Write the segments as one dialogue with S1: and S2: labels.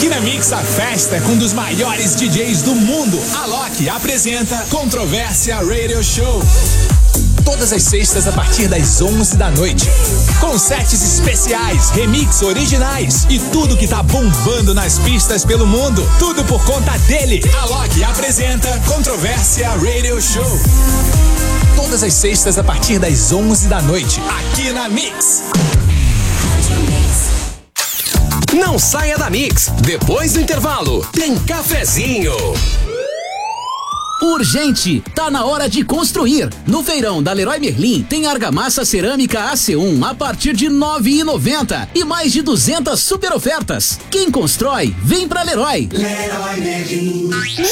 S1: Aqui na Mix, a festa é com um dos maiores DJs do mundo. A Loki apresenta Controvérsia Radio Show. Todas as sextas a partir das 11 da noite. Com sets especiais, remix originais e tudo que tá bombando nas pistas pelo mundo. Tudo por conta dele. A Loki apresenta Controvérsia Radio Show. Todas as sextas a partir das 11 da noite. Aqui na Mix.
S2: Não saia da Mix. Depois do intervalo, tem cafezinho.
S3: Urgente, tá na hora de construir. No feirão da Leroy Merlin tem argamassa cerâmica AC1 a partir de R$ 9,90 e mais de 200 super ofertas. Quem constrói, vem pra Leroy.
S4: Leroy Merlin.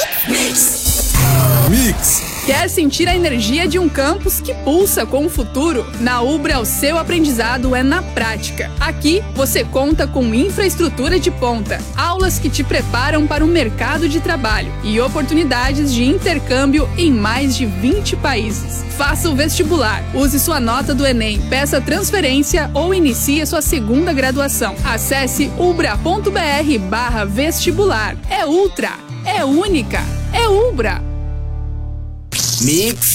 S1: Mix.
S5: Quer sentir a energia de um campus que pulsa com o futuro? Na Ubra, o seu aprendizado é na prática. Aqui, você conta com infraestrutura de ponta, aulas que te preparam para o mercado de trabalho e oportunidades de intercâmbio em mais de 20 países. Faça o vestibular, use sua nota do Enem, peça transferência ou inicie sua segunda graduação. Acesse ubra.br/vestibular. É ultra, é única, é Ubra.
S2: Mix.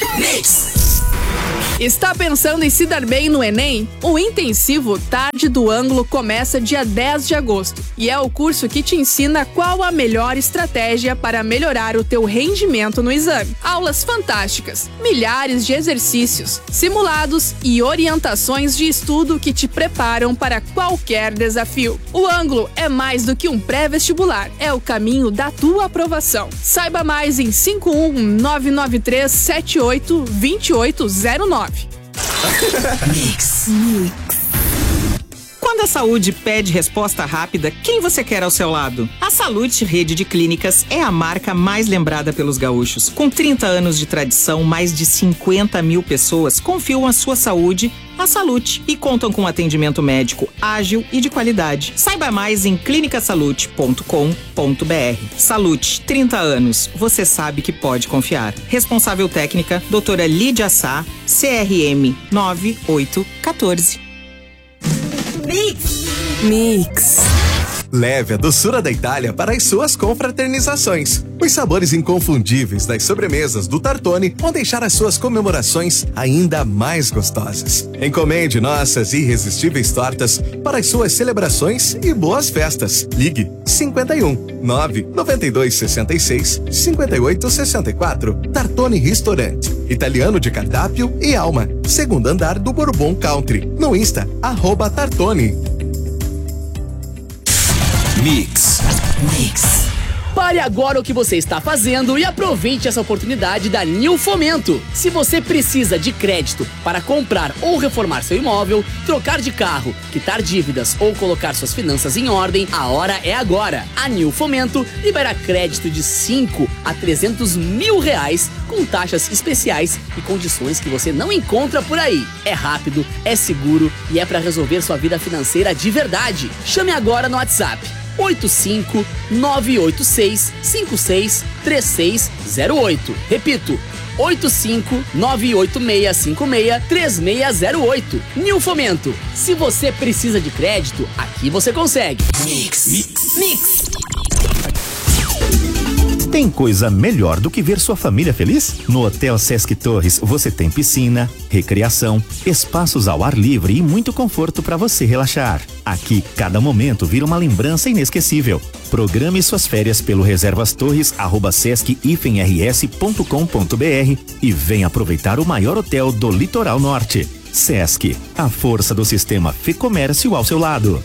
S5: Está pensando em se dar bem no Enem? O intensivo Tarde do Ângulo começa dia 10 de agosto e é o curso que te ensina qual a melhor estratégia para melhorar o teu rendimento no exame. Aulas fantásticas, milhares de exercícios, simulados e orientações de estudo que te preparam para qualquer desafio. O Ângulo é mais do que um pré-vestibular, é o caminho da tua aprovação. Saiba mais em 51993782809.
S2: Mix.
S6: Quando a saúde pede resposta rápida, quem você quer ao seu lado? A Salute Rede de Clínicas é a marca mais lembrada pelos gaúchos. Com 30 anos de tradição, mais de 50 mil pessoas confiam a sua saúde à Salute e contam com atendimento médico ágil e de qualidade. Saiba mais em clinicasalute.com.br. Salute, 30 anos, você sabe que pode confiar. Responsável técnica, doutora Lídia Sá, CRM 9814.
S4: Mix.
S7: Leve a doçura da Itália para as suas confraternizações. Os sabores inconfundíveis das sobremesas do Tartone vão deixar as suas comemorações ainda mais gostosas. Encomende nossas irresistíveis tortas para as suas celebrações e boas festas. Ligue 51 992 66 58 64. Tartone Restaurante, italiano de cardápio e alma. Segundo andar do Bourbon Country. No Insta, @Tartone.
S2: Mix.
S3: Pare agora o que você está fazendo e aproveite essa oportunidade da New Fomento. Se você precisa de crédito para comprar ou reformar seu imóvel, trocar de carro, quitar dívidas ou colocar suas finanças em ordem, a hora é agora. A New Fomento libera crédito de 5 a 300 mil reais com taxas especiais e condições que você não encontra por aí. É rápido, é seguro e é para resolver sua vida financeira de verdade. Chame agora no WhatsApp 85-986-56-3608. Repito, 85-986-56-3608. New Fomento. Se você precisa de crédito, aqui você consegue.
S2: Mix.
S8: Tem coisa melhor do que ver sua família feliz? No Hotel Sesc Torres você tem piscina, recreação, espaços ao ar livre e muito conforto para você relaxar. Aqui, cada momento vira uma lembrança inesquecível. Programe suas férias pelo reservastorres@sesc-rs.com.br e venha aproveitar o maior hotel do litoral norte. Sesc, a força do sistema Fê-Comércio ao seu lado.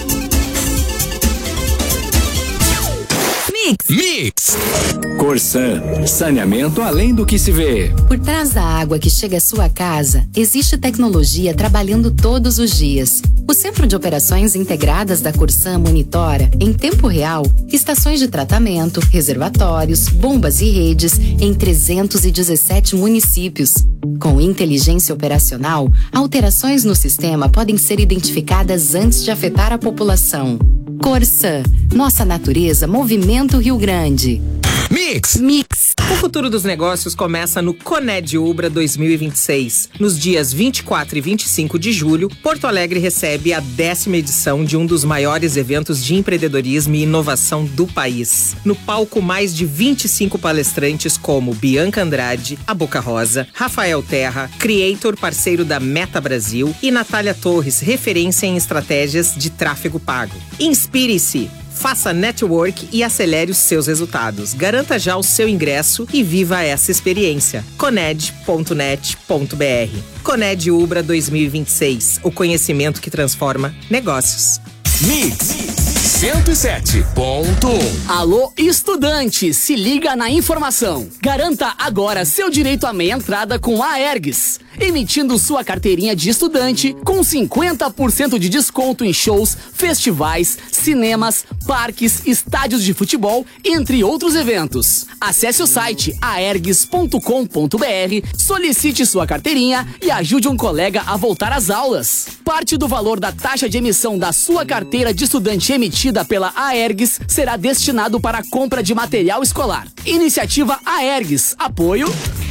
S2: Mix. Corsan, saneamento além do que se vê.
S9: Por trás da água que chega à sua casa, existe tecnologia trabalhando todos os dias. O Centro de Operações Integradas da Corsan monitora, em tempo real, estações de tratamento, reservatórios, bombas e redes em 317 municípios. Com inteligência operacional, alterações no sistema podem ser identificadas antes de afetar a população. Corsan, nossa natureza movimenta o Rio Grande.
S2: Mix.
S6: O futuro dos negócios começa no Coned Ubra 2026. Nos dias 24 e 25 de julho, Porto Alegre recebe a 10ª edição de um dos maiores eventos de empreendedorismo e inovação do país. No palco, mais de 25 palestrantes como Bianca Andrade, a Boca Rosa, Rafael Terra, Creator, parceiro da Meta Brasil, e Natália Torres, referência em estratégias de tráfego pago. Inspire-se! Faça network e acelere os seus resultados. Garanta já o seu ingresso e viva essa experiência. Coned.net.br. Coned Ubra 2026. O conhecimento que transforma negócios.
S2: Mix 107.1.
S3: Alô, estudante, se liga na informação. Garanta agora seu direito à meia entrada com a Aergs, emitindo sua carteirinha de estudante com 50% de desconto em shows, festivais, cinemas, parques, estádios de futebol, entre outros eventos. Acesse o site aergs.com.br, solicite sua carteirinha e ajude um colega a voltar às aulas. Parte do valor da taxa de emissão da sua carteira de estudante emitida pela Aergs será destinado para a compra de material escolar. Iniciativa Aergs. Apoio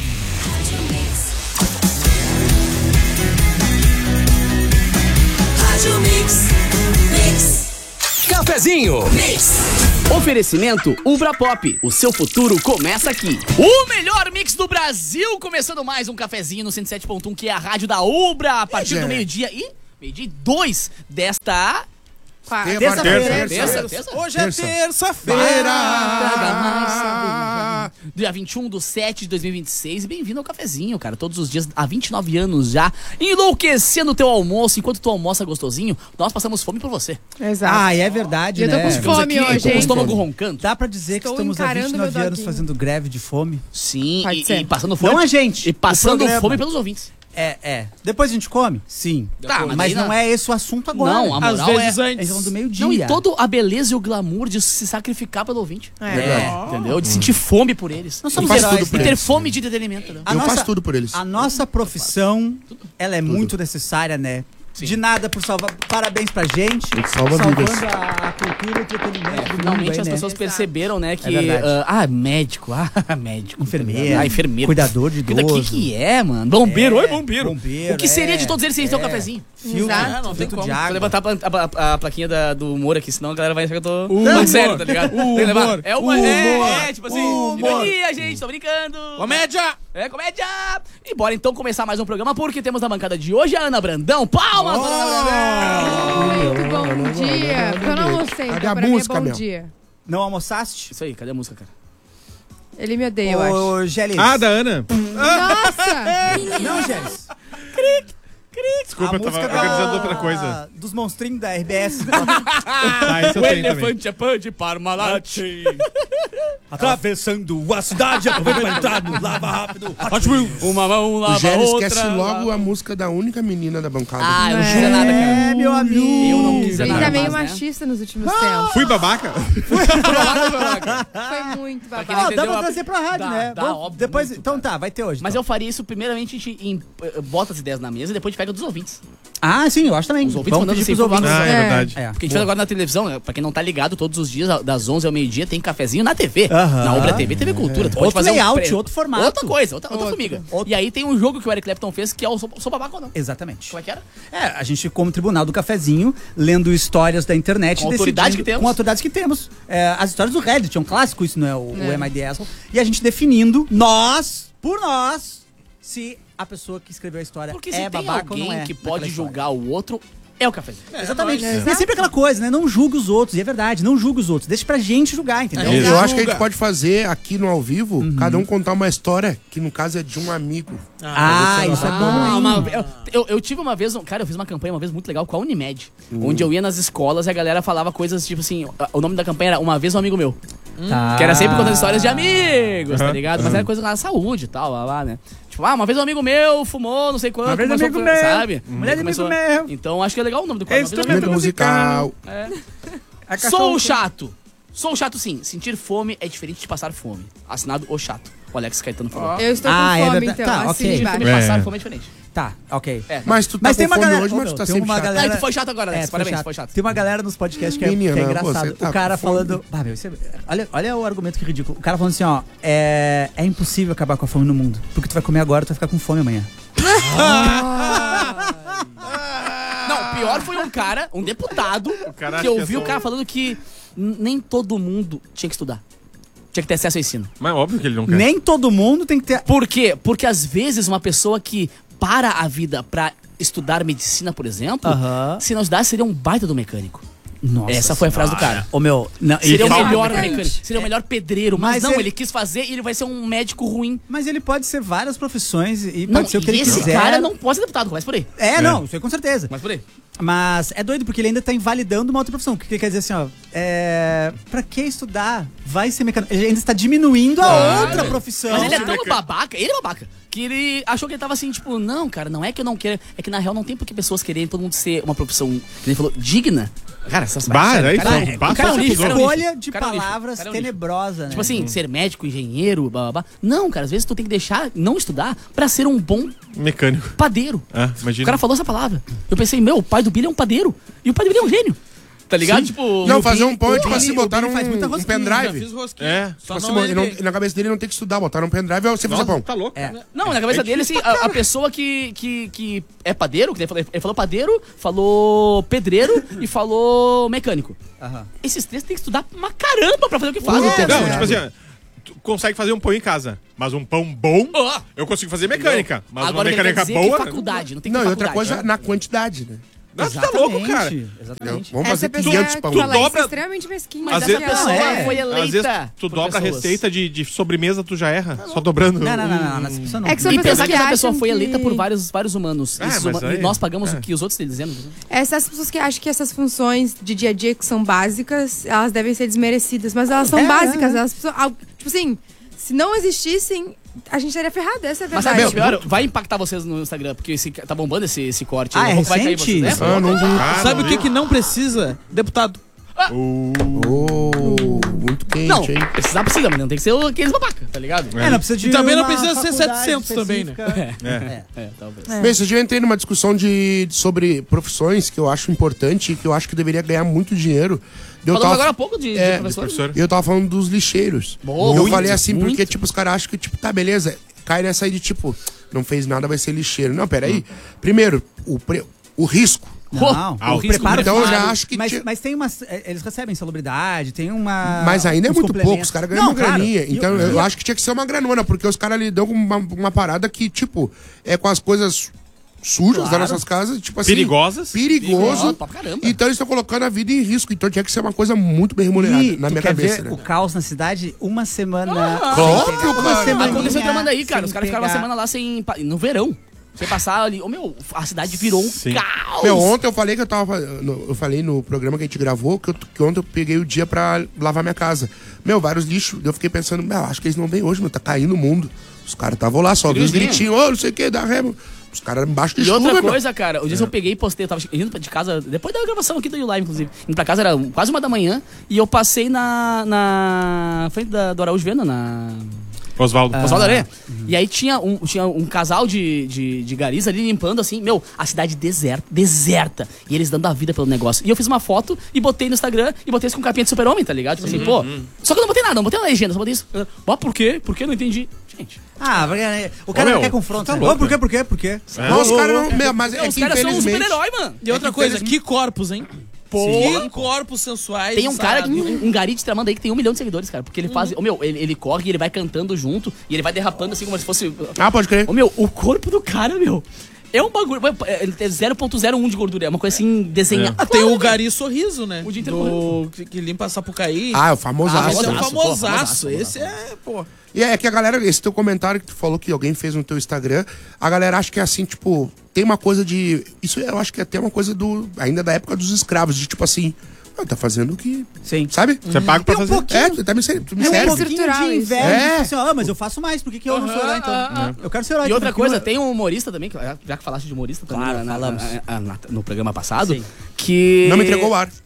S2: Cafezinho.
S3: Oferecimento Ubra Pop. O seu futuro começa aqui. O melhor mix do Brasil. Começando mais um cafezinho no 107.1, que é a rádio da Ubra. A partir do meio-dia e 2 desta...
S10: Terça-feira.
S11: Hoje é terça-feira.
S3: Dia 21/7/2026. Bem-vindo ao cafezinho, cara. Todos os dias, há 29 anos já, enlouquecendo o teu almoço. Enquanto tu almoça gostosinho, nós passamos fome por você.
S10: Exato. Ah, é verdade,
S5: eu
S10: né?
S5: Eu tô com fome hoje,
S3: com o estômago roncando.
S10: Dá pra dizer que estamos há 29 anos fazendo greve de fome?
S3: Sim, e passando fome.
S10: Não a gente.
S3: E passando fome pelos ouvintes.
S10: Depois a gente come? Sim.
S3: Tá,
S10: mas não é esse o assunto agora.
S3: Não, a moral
S10: às vezes antes. É do meio-dia.
S3: Não, e toda a beleza e o glamour de se sacrificar pelo ouvinte. Entendeu? De sentir fome por eles.
S10: Nós somos heróis,
S3: e ter fome de entretenimento.
S11: Eu faço tudo por eles.
S10: A nossa profissão, ela é muito necessária, né?
S3: Sim.
S10: De nada por salvar. Parabéns pra gente.
S11: Salvando
S10: a cultura e o entretenimento.
S3: Finalmente as pessoas perceberam, né, que... médico. Médico.
S10: Enfermeira.
S3: Enfermeiro.
S10: Cuidador de idoso.
S3: O que é, mano? Bombeiro. Oi, bombeiro.
S10: Bombeiro.
S3: O que seria de todos eles sem ter um cafezinho?
S10: Exato.
S3: Não tem como.
S10: De água.
S3: Vou levantar a plaquinha do humor aqui, senão a galera vai achar que eu tô sério, tá ligado?
S11: Humor.
S3: É o humor. Tipo assim, ironia, gente, tô brincando.
S11: Comédia.
S3: Comédia. E bora então começar mais um programa, porque temos na bancada de hoje a Ana Brandão. Palmas para a Ana Brandão.
S5: Muito bom dia. Porque eu não almocei,
S11: Cadê
S5: então
S11: a
S5: pra
S11: música,
S5: mim é bom
S11: meu?
S5: dia.
S10: Não almoçaste?
S3: Isso aí, cadê a música, cara?
S5: Ele me odeia, eu acho.
S10: Ô, Gélis.
S11: Da Ana.
S5: Nossa!
S10: Não, Gélis.
S11: Desculpa, eu tava organizando outra coisa.
S10: Dos monstrinhos da RBS.
S11: Isso eu tenho também.
S3: é pão de Parmalat.
S10: Atravessando a cidade, aproveita pra entrar no Lava Rápido.
S3: Uma mão lava
S11: O Gélis
S3: outra.
S11: esquece logo a música da única menina da bancada.
S3: Eu não quis nada, cara.
S10: Meu amigo.
S3: Eu não quis
S5: Ele
S3: nada.
S5: tá meio
S3: mais, né?
S5: machista nos últimos tempos.
S11: Fui babaca?
S5: Foi muito
S3: Pra quem
S5: babado.
S3: não
S10: Dá
S3: entendeu,
S10: pra trazer pra rádio, né?
S3: dá, óbvio,
S10: depois,
S3: muito,
S10: então tá, vai ter hoje.
S3: Mas
S10: então.
S3: eu faria isso primeiramente, a gente bota as ideias na mesa e depois a gente pega dos ouvintes.
S10: Ah, sim, eu acho também.
S3: Os ouvintes
S10: Vamos
S3: mandando
S10: pedir
S3: assim,
S10: pros ouvintes.
S11: Ah, é verdade.
S3: Porque a gente faz agora na televisão, pra quem não tá ligado, todos os dias, das 11 ao meio-dia, tem cafezinho na TV.
S10: Aham.
S3: Na Ubra TV, TV Cultura. Tu pode
S10: Outro
S3: fazer
S10: layout, outro formato.
S3: Outra coisa, outra formiga.
S10: Outro.
S3: E aí tem um jogo que o Eric Clapton fez, que é o Sou Babaca ou Não.
S10: Exatamente.
S3: Como é que era?
S10: A gente, como Tribunal do Cafezinho, lendo histórias da internet.
S3: Com a autoridade que temos.
S10: Com a autoridade que temos. As histórias do Reddit, é um clássico isso, não é? O Am I the Asshole? E a gente definindo, por nós, se a pessoa que escreveu a história
S3: Porque se
S10: é
S3: tem
S10: babaca ou não
S3: alguém
S10: é.
S3: que pode
S10: naquela
S3: julgar o outro, é o cafezinho.
S10: Exatamente. E é sempre aquela coisa, né? Não julga os outros. E é verdade, não julga os outros. Deixa pra gente julgar, entendeu?
S11: Eu acho que a gente pode fazer aqui no ao vivo, cada um contar uma história, que no caso é de um amigo.
S10: Isso é bom.
S3: Eu tive uma vez, cara, eu fiz uma campanha uma vez muito legal com a Unimed, onde eu ia nas escolas e a galera falava coisas tipo assim, o nome da campanha era Uma Vez um Amigo Meu.
S10: Tá.
S3: Que era sempre contando histórias de amigos, tá ligado? Mas era coisa da saúde e tal, lá, né? Tipo, uma vez um amigo meu fumou, não sei quanto,
S10: Uma vez um amigo
S3: a-
S10: meu.
S3: sabe?
S10: Mulher de
S3: Começou-
S10: amigo meu.
S3: Então acho que é legal o nome do quadro. Uma Vez um
S11: Instrumento musical.
S3: Sou o chato. Sou o chato, sim. Sentir fome é diferente de passar fome. Assinado O Chato. O Alex Caetano falou.
S5: Eu estou com
S10: Ah, é
S5: fome,
S10: verdade.
S5: então.
S10: Tá,
S5: assim
S10: ok.
S5: embaixo.
S3: Fome, passar fome é diferente.
S10: Tá, ok.
S11: Mas tu tá
S10: Mas tem
S11: com
S10: uma
S11: fome
S10: galera,
S11: hoje, mas tu tá
S10: tem
S11: sempre
S10: uma
S11: chato.
S10: galera...
S3: Ah, tu foi chato agora, Alex.
S10: tu
S3: Parabéns,
S10: chato.
S3: foi chato.
S10: Tem uma galera nos podcasts que é
S11: Menina,
S10: engraçado.
S11: você tá
S10: O cara
S11: com fome.
S10: falando... Ah, meu, olha o argumento que ridículo. O cara falando assim, ó, é impossível acabar com a fome no mundo, porque tu vai comer agora, tu vai ficar com fome amanhã.
S3: Não, pior foi um cara, um deputado,
S12: cara
S3: que
S12: acha
S3: eu vi
S12: que é
S3: o cara falando que nem todo mundo tinha que estudar. Tinha que ter acesso ao ensino.
S12: Mas é óbvio que ele não quer.
S10: Nem todo mundo tem que ter...
S3: Por quê? Porque às vezes uma pessoa que para a vida pra estudar medicina, por exemplo, se não estudasse, seria um baita do mecânico.
S10: Nossa
S3: Essa foi a frase do cara.
S10: Ô, meu... Não,
S3: Seria o
S10: ele-
S3: melhor mecânico, seria o melhor pedreiro. Mas
S10: Mas
S3: não,
S10: ele-
S3: ele quis fazer e ele vai ser um médico ruim.
S10: Mas ele pode ser várias profissões e
S3: Não,
S10: pode ser o que
S3: e
S10: ele
S3: esse
S10: quiser.
S3: cara não pode ser deputado, começa por aí.
S10: Não, isso aí com certeza.
S3: Começa por aí.
S10: Mas é doido, porque ele ainda tá invalidando uma outra profissão. O que ele quer dizer assim, ó? Pra que estudar? Vai ser mecânico. Ele ainda está diminuindo a outra profissão.
S3: Mas ele é tão babaca, ele é babaca, que ele achou que ele tava assim, tipo, não, cara, não é que eu não quero. É que na real não tem por que pessoas querem todo mundo ser uma profissão, que ele falou, digna. Cara, essas
S12: Aí
S3: cara,
S12: são
S3: o cara é um lixo, cara é um lixo.
S10: Escolha de
S3: Cara é um lixo,
S10: palavras
S3: cara é um lixo.
S10: tenebrosa, né?
S3: Tipo assim, ser médico, engenheiro, blá, blá, blá. Não, cara, às vezes tu tem que deixar, não estudar, pra ser um bom
S12: Mecânico.
S3: padeiro.
S12: Imagina.
S3: O cara falou essa palavra. Eu pensei, meu, o pai do Billy é um padeiro. E o pai do Billy é um gênio. Tá ligado?
S11: Sim.
S3: Tipo,
S11: Não,
S3: o
S11: fazer
S3: Billy-
S11: um pão, tipo
S10: Billy-
S11: assim,
S10: o
S11: botaram
S10: Billy faz muita
S11: um
S10: rosquinha,
S11: pendrive.
S13: Fiz rosquinha.
S12: É.
S11: Tipo
S13: Só
S11: assim,
S13: não
S11: ele não-
S13: ele-
S11: na cabeça dele não tem que estudar, botaram um pendrive, você fazer pão.
S12: Tá louco? né?
S3: Não, na cabeça dele, assim, a pessoa que é padeiro, que ele falou padeiro, falou pedreiro e falou mecânico. Esses três tem que estudar uma caramba pra fazer o que fazem.
S12: Não, tipo assim, ó, tu consegue fazer um pão em casa, mas um pão bom, eu consigo fazer mecânica. Mas
S3: Agora
S12: uma
S3: ele quer
S12: mecânica
S3: dizer
S12: boa...
S3: que faculdade, não tem que
S11: Não,
S3: ter
S11: e outra
S3: faculdade.
S11: coisa, na quantidade, né?
S12: Não, tu tá louco, cara.
S10: Exatamente.
S11: Vamos
S14: Essa
S11: fazer
S14: pessoa
S11: 500
S14: que
S11: pão.
S14: fala isso
S12: dobra-
S14: é extremamente mesquinha.
S3: Mas
S12: Às
S3: essa
S12: vezes-
S3: pessoa
S10: Não,
S3: foi
S12: Às
S3: eleita
S12: vezes tu
S3: por
S12: dobra a
S3: pessoas.
S12: receita de sobremesa, tu já erra. Só dobrando.
S10: Não, essa pessoa não.
S14: É que são
S3: E
S14: pessoas
S3: pensar que essa pessoa
S14: acham
S3: foi
S14: que-
S3: eleita por vários humanos.
S12: É,
S3: Esses
S12: mas
S3: huma-
S12: aí-
S3: e nós pagamos o que os outros estão dizendo.
S14: Essas pessoas que acham que essas funções de dia a dia que são básicas, elas devem ser desmerecidas. Mas elas são básicas. Elas precisam, tipo assim, se não existissem, a gente estaria ferrado. Essa é a
S3: Mas
S14: verdade.
S3: sabe o pior? Vai impactar vocês no Instagram, porque tá bombando esse corte.
S10: Ah,
S3: Daqui a
S10: é
S3: pouco vai cair
S10: recente?
S3: vocês, né?
S11: Ah, não vi.
S13: Sabe o que não precisa? Deputado.
S11: Muito quente,
S3: Não,
S11: hein?
S3: precisa, mas não tem que ser aqueles babaca, tá ligado?
S10: Não precisa de
S13: E também não
S10: uma
S13: precisa ser
S10: faculdade
S13: 700 também, né?
S10: específica.
S3: Talvez.
S11: Bem, esse dia eu entrei numa discussão sobre profissões que eu acho importante e que eu acho que deveria ganhar muito dinheiro. Eu
S3: Falamos agora há pouco de
S11: É,
S3: professor.
S11: E eu tava falando dos lixeiros.
S3: Boa,
S11: eu
S3: muito,
S11: falei assim, porque,
S3: muito.
S11: tipo, os caras acham que, tipo, tá, beleza, cai nessa aí de, tipo, não fez nada, vai ser lixeiro. Não, peraí. Primeiro, o risco.
S10: Não,
S12: Ah,
S10: o
S12: o risco
S10: preparo
S11: então eu já
S10: físico.
S11: acho que
S10: mas,
S11: tinha-
S10: mas tem umas... Eles recebem salubridade, tem uma...
S11: Mas ainda é
S10: uns
S11: muito pouco,
S10: complementos.
S11: os caras ganham
S10: Não,
S11: uma
S10: claro.
S11: graninha. Então eu acho que tinha que ser uma granona, porque os caras lidam com uma parada que, tipo, é com as coisas sujas das nossas casas, tipo assim...
S12: Perigosas.
S11: Perigoso.
S3: Pra caramba.
S11: Então eles estão colocando a vida em risco. Então tinha que ser uma coisa muito bem remunerada,
S10: E
S11: na
S10: tu
S11: minha
S10: quer
S11: cabeça,
S10: ver
S11: né?
S10: o caos na cidade? Uma semana...
S11: Óbvio,
S10: Uma
S11: cara.
S10: semaninha
S3: Aconteceu em Tramandaí, cara.
S10: sem
S3: Os caras ficaram uma
S10: pegar.
S3: semana lá no verão. Sem passar ali. Ô, meu, a cidade virou um
S12: Sim.
S3: caos.
S11: Meu, ontem eu falei que eu falei no programa que a gente gravou que ontem eu peguei o dia pra lavar minha casa. Meu, vários lixos. Eu fiquei pensando, meu, acho que eles não vêm hoje, meu, tá caindo o mundo. Os caras estavam lá, só vi os gritinhos, não sei o que, dá remo. Os caras embaixo de
S3: E
S11: chuva,
S3: outra
S11: meu.
S3: coisa, cara, o dia que eu peguei e postei, eu tava indo de casa, depois da gravação aqui do YouLive, inclusive. Indo pra casa, era quase 1h, e eu passei na frente do Araújo Viana, na...
S12: Osvaldo.
S3: Osvaldo Aranha. E aí tinha um casal de garis ali limpando, assim, meu, a cidade deserta. E eles dando a vida pelo negócio. E eu fiz uma foto e botei no Instagram e botei isso com capinha de super-homem, tá ligado? Tipo assim, pô. Só que eu não botei nada, não botei na legenda, só botei isso. Mas por quê? Por que? Eu não entendi. Gente.
S10: Ah, o cara
S12: meu,
S10: não quer confronto.
S12: tá
S10: né?
S12: louco,
S10: Por quê? Por quê? Por quê?
S11: Não, os caras não. Meu, mas é
S3: Os
S11: que
S3: caras são um
S11: infelizmente.
S3: super-herói, mano.
S13: E outra coisa, que corpos, hein?
S3: Pô.
S13: Que corpos sensuais.
S3: Tem um cara,
S13: sabe?
S3: um gari de Tramandaí que tem 1 milhão de seguidores, cara. Porque ele faz. Ô, meu, ele corre e ele vai cantando junto e ele vai derrapando assim como se fosse.
S11: Ah, pode crer.
S3: Ô, meu, o corpo do cara, meu. É um bagulho. Ele tem 0,01 de gordura. É uma coisa assim, desenhada.
S13: Ah, tem o Gari Sorriso, né?
S3: O dia inteiro
S13: que limpa Sapucaí.
S11: Ah, é o famosaço.
S13: Esse é um
S3: famosaço,
S13: famosaço.
S3: pô,
S13: Esse é, pô.
S11: E é que a galera, esse teu comentário que tu falou que alguém fez no teu Instagram, a galera acha que é assim, tipo, tem uma coisa de. Isso eu acho que é até uma coisa ainda da época dos escravos, de tipo assim, tá fazendo o que.
S10: Sim.
S11: Sabe?
S12: Você paga pra
S10: Tem um
S12: fazer.
S10: pouquinho.
S11: Tu tá me serve.
S10: É um pouquinho
S14: estrutural
S10: de
S14: isso.
S10: inveja.
S11: É.
S10: Tipo assim, ó, mas eu faço mais, por que eu não sou herói, então? Eu quero ser herói.
S3: E outra
S10: porque
S3: coisa,
S10: eu-
S3: tem um humorista também, já que falaste de humorista também
S10: Claro, falamos.
S3: no programa passado,
S10: Sim.
S3: que...
S11: Não me entregou o ar.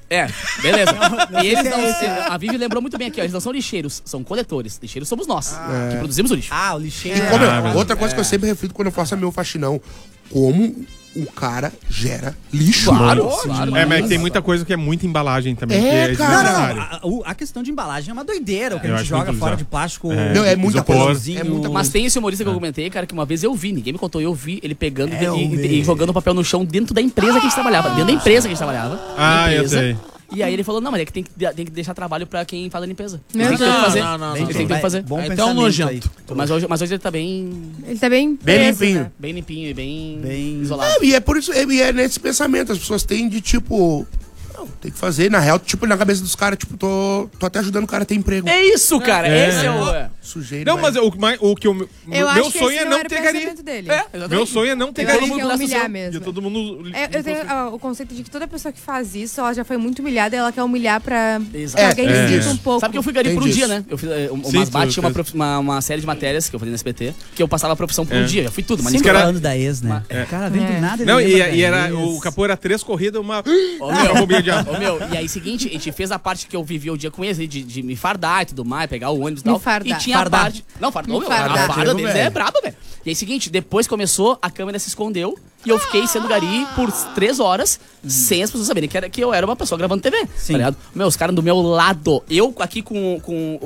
S3: Beleza. E eles não, a Vivi lembrou muito bem aqui, ó, eles não são lixeiros, são coletores. Lixeiros somos nós, que produzimos o lixo.
S10: O lixeiro.
S11: Outra coisa que eu sempre reflito quando eu faço meu faxinão, como o cara gera lixo.
S3: Claro.
S12: Mas tem muita coisa que é muita embalagem também.
S10: Cara. A questão de embalagem é uma doideira. O que a gente joga fora de plástico.
S11: É muita coisa.
S3: Mas tem esse humorista que eu comentei, cara, que uma vez eu vi, ninguém me contou, eu vi ele pegando e jogando papel no chão dentro da empresa que a gente trabalhava. Dentro da empresa que a gente trabalhava.
S12: Eu sei.
S3: E aí ele falou, não, mas é que tem que deixar trabalho pra quem faz a limpeza.
S14: Meu
S3: Ele tem que fazer.
S13: Não.
S3: Ele tem que fazer.
S10: Bom
S13: É tão nojento.
S3: Mas hoje ele tá bem...
S14: Ele tá bem
S11: limpinho.
S14: né?
S3: Bem limpinho e bem isolado.
S11: E é por isso, e é nesse pensamento, as pessoas têm de tipo... Não, tem que fazer, na real, tipo, na cabeça dos caras, tipo, tô até ajudando o cara a ter emprego.
S3: É isso, cara, esse é o...
S11: Sujeito.
S12: Não, mas o que meu sonho é não ter gari. Meu sonho é não ter gari.
S14: Eu acho que é humilhar mesmo.
S12: Todo mundo...
S14: Eu tenho o conceito de que toda pessoa que faz isso, ela já foi muito humilhada e ela quer humilhar pra que alguém sinta um pouco.
S3: Sabe que eu fui gari por um dia, né? Eu fiz o Masbate, tinha uma série de matérias que eu fazia no SBT, que eu passava a profissão por um dia, eu fui tudo. Mas
S10: Sempre falando da ex, né? O cara vem do nada.
S12: Não, e era, o capô era 3 corridas, uma roubinha de ar.
S3: E aí, seguinte, a gente fez a parte que eu vivia o dia com eles, de me fardar e tudo mais, pegar o ônibus e tal. E tinha a parte... Não, a farda deles é braba, velho. E aí, seguinte, depois começou, a câmera se escondeu e eu fiquei sendo gari por 3 horas sem as pessoas saberem que eu era uma pessoa gravando TV. Tá ligado? Os caras do meu lado, eu aqui com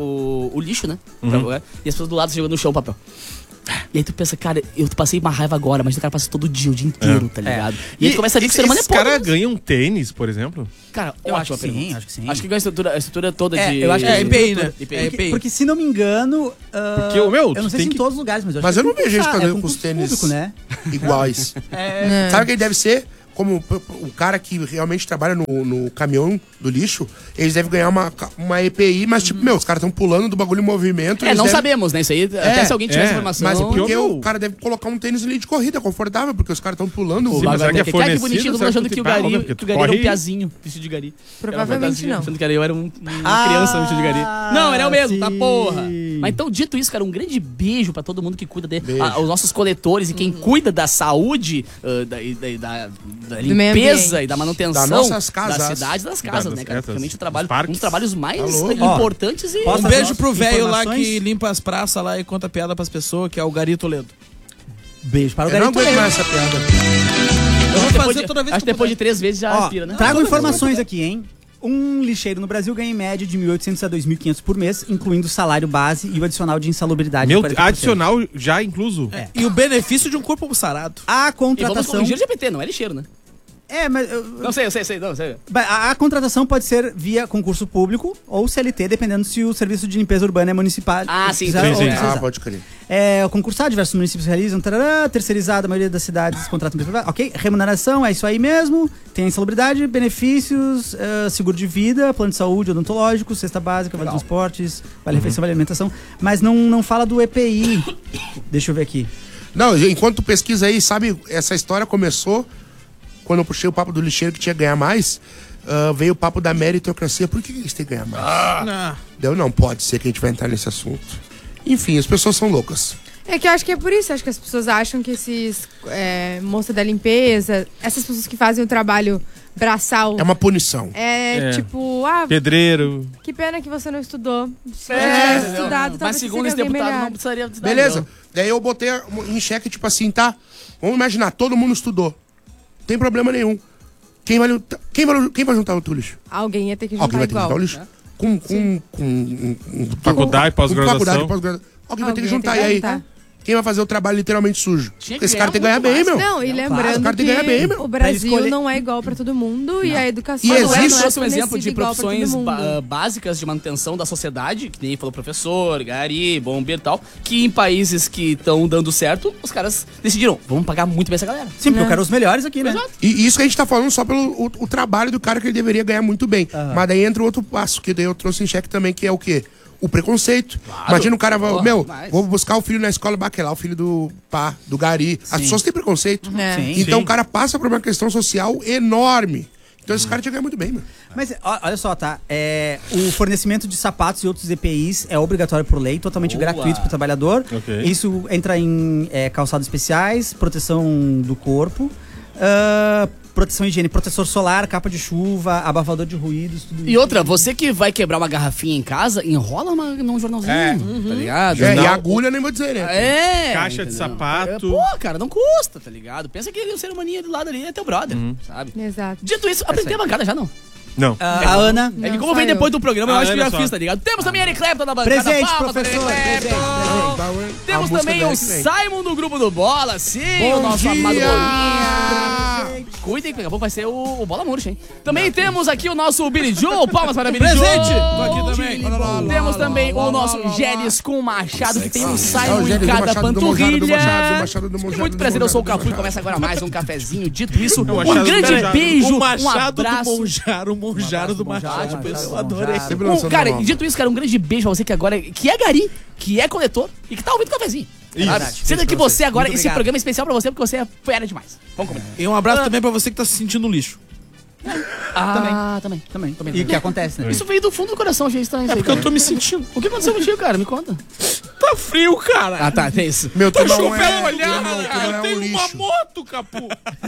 S3: o lixo, né? E as pessoas do lado jogando no chão o papel. E aí tu pensa, cara, eu passei uma raiva agora, mas o cara passa todo dia, o dia inteiro, tá ligado? E aí tu começa a ver que o ser humano é pobre.
S12: Os caras ganham tênis, por exemplo?
S3: Cara,
S10: eu acho que sim,
S3: Acho que ganha a estrutura toda de...
S10: Eu acho que
S13: é EPI, né?
S10: Porque se não me engano... eu não sei se em todos os lugares, mas eu acho que...
S11: Mas eu não vejo gente fazendo com os tênis público, né? Iguais. Sabe quem deve ser? Como o cara que realmente trabalha no caminhão do lixo, eles devem ganhar uma EPI, mas tipo, os caras estão pulando do bagulho em movimento.
S3: Não sabemos, né? Isso aí, até se alguém tiver essa informação...
S11: Mas porque o cara deve colocar um tênis ali de corrida confortável, porque os caras estão pulando.
S12: Sim, mas será que é fornecido?
S3: Que bonitinho, todo mundo achando que o gari era um piazinho vestido de gari.
S14: Provavelmente não.
S3: Achando que eu era uma criança vestida de gari. Não, era eu mesmo, tá porra. Mas então, dito isso, cara, um grande beijo pra todo mundo que cuida os nossos coletores e quem cuida da saúde, da limpeza e da manutenção
S11: das nossas casas,
S3: da cidade, das casas, né, cara? Realmente um dos trabalhos mais importantes. E
S13: um beijo pro velho lá que limpa as praças lá e conta piada pras pessoas, que é o Gari Toledo.
S10: Beijo para o Gari
S11: Toledo. Eu não aguento mais essa piada.
S3: Acho que depois de 3 vezes já respira, né?
S10: Trago informações aqui, hein? Um lixeiro no Brasil ganha em média de 1.800 a 2.500 por mês, incluindo o salário base e o adicional de insalubridade.
S12: Adicional já incluso?
S13: E o benefício de um corpo sarado.
S10: A contratação...
S3: E vamos corrigir o GPT, não é lixeiro, né?
S10: Mas...
S3: Não sei.
S10: A contratação pode ser via concurso público ou CLT, dependendo se o serviço de limpeza urbana é municipal.
S3: Sim.
S11: Pode crer.
S10: Concursado, diversos municípios realizam, terceirizado, a maioria das cidades contratam empresa privada. Ok, remuneração, é isso aí mesmo. Tem insalubridade, benefícios, seguro de vida, plano de saúde, odontológico, cesta básica, vale transportes, vale refeição, vale alimentação. Mas não fala do EPI. Deixa eu ver aqui.
S11: Não, enquanto tu pesquisa aí, sabe, essa história começou... Quando eu puxei o papo do lixeiro que tinha que ganhar mais, veio o papo da meritocracia. Por que eles têm que ganhar mais? Não pode ser que a gente vai entrar nesse assunto. Enfim, as pessoas são loucas.
S14: É que eu acho que é por isso. Acho que as pessoas acham que esses moça da limpeza, essas pessoas que fazem o trabalho braçal...
S11: É uma punição.
S14: Tipo...
S12: pedreiro.
S14: Que pena que você não estudou. Se tivesse estudado,
S3: mas segundo esse deputado não precisaria estudar.
S11: Beleza. Daí eu botei em xeque, tipo assim, tá? Vamos imaginar, todo mundo estudou. Tem problema nenhum. Quem vai juntar o teu lixo?
S14: Alguém ia ter que juntar igual.
S11: Alguém vai ter que juntar o lixo? Com
S12: faculdade, pós-graduação.
S11: Alguém vai ter que juntar. E aí? Quem vai fazer o trabalho literalmente sujo? Porque esse cara tem que ganhar bem, meu.
S14: Não, e lembrando que o Brasil não é igual pra todo mundo e a educação
S3: não
S14: é
S3: um exemplo de profissões básicas de manutenção da sociedade, que nem falou professor, gari, bombeiro e tal, que em países que estão dando certo, os caras decidiram, vamos pagar muito bem essa galera.
S10: Sim, porque eu quero os melhores aqui, né?
S11: Exato. E isso que a gente tá falando só pelo o trabalho do cara que ele deveria ganhar muito bem. Mas daí entra outro passo, que daí eu trouxe em xeque também, que é o quê? O preconceito. Claro. Imagina o cara, vou buscar o filho na escola baquelar, o filho do gari. Sim. As pessoas têm preconceito. Então o cara passa por uma questão social enorme. Então esse cara tinha que ganhar muito bem, mano.
S10: Mas olha só, tá? O fornecimento de sapatos e outros EPIs é obrigatório por lei, totalmente gratuito pro trabalhador. Okay. Isso entra em calçados especiais, proteção do corpo. proteção e higiene, protetor solar, capa de chuva, abafador de ruídos, tudo
S3: E outra, você que vai quebrar uma garrafinha em casa, enrola num jornalzinho, tá ligado?
S11: E agulha nem vou dizer, né?
S12: Caixa de sapato.
S3: Pô, cara, não custa, tá ligado? Pensa que ele é um ser humaninho do lado ali, é teu brother, sabe?
S14: Exato.
S3: Dito isso, aprendi a bancada já, não?
S12: Não.
S10: A Ana.
S3: É que como vem depois do programa, eu
S12: A
S3: acho que
S12: Ana
S3: já
S12: só.
S3: fiz, tá ligado? Temos também a Eric Clapton na bancada.
S10: Presente,
S3: palmas,
S10: professor.
S3: Eric Clapton.
S10: Presente.
S3: Temos
S11: A
S3: também
S11: música
S3: o
S11: do Eric vem.
S3: Simon do grupo do Bola, sim, o nosso amado Bolinha. Cuidem, daqui a pouco vai ser o Bola Murcha, hein? Também temos aqui o nosso Billy Joe, palmas para Billy Joe.
S13: Presente! Tô aqui também.
S3: Temos também o nosso Gélis com o Machado, que tem um Simon
S11: Gélis
S3: em
S11: do
S3: cada
S11: Machado, do
S3: panturrilha.
S11: Machado, do Machado, do Machado, do Machado,
S3: Muito
S11: do
S3: prazer, eu sou o
S11: Machado,
S3: Capu e
S11: do
S3: começa agora mais um cafezinho. Dito isso,
S12: O
S3: um
S12: Machado do
S3: grande
S12: Machado.
S3: beijo,
S13: O
S3: um
S13: Machado do
S3: abraço.
S13: Monjaro, o Monjaro do Machado. Eu adorei.
S11: Sempre lançando
S3: Cara,
S11: nova.
S3: dito isso, cara, um grande beijo pra você que agora, que é gari, que é coletor e que tá ouvindo cafezinho.
S12: Isso.
S3: Sendo que você agora,
S10: Muito
S3: esse
S10: obrigado.
S3: programa é especial pra você porque você é fera demais. Vamos comer.
S13: E um abraço também pra você que tá se sentindo no lixo.
S3: Também.
S10: Também. E o que acontece, né?
S3: Isso veio do fundo do coração, achei estranho.
S13: É porque eu tô me sentindo.
S3: O que aconteceu contigo, cara? Me conta.
S13: Tá frio, cara.
S3: Ah, tá, tem isso.
S11: Meu, tu
S13: Tá
S11: não
S13: chovendo
S11: é,
S13: olhar,
S11: tu não
S13: cara.
S11: é
S13: Eu tenho
S11: um
S13: uma
S11: lixo.
S13: moto, Capu.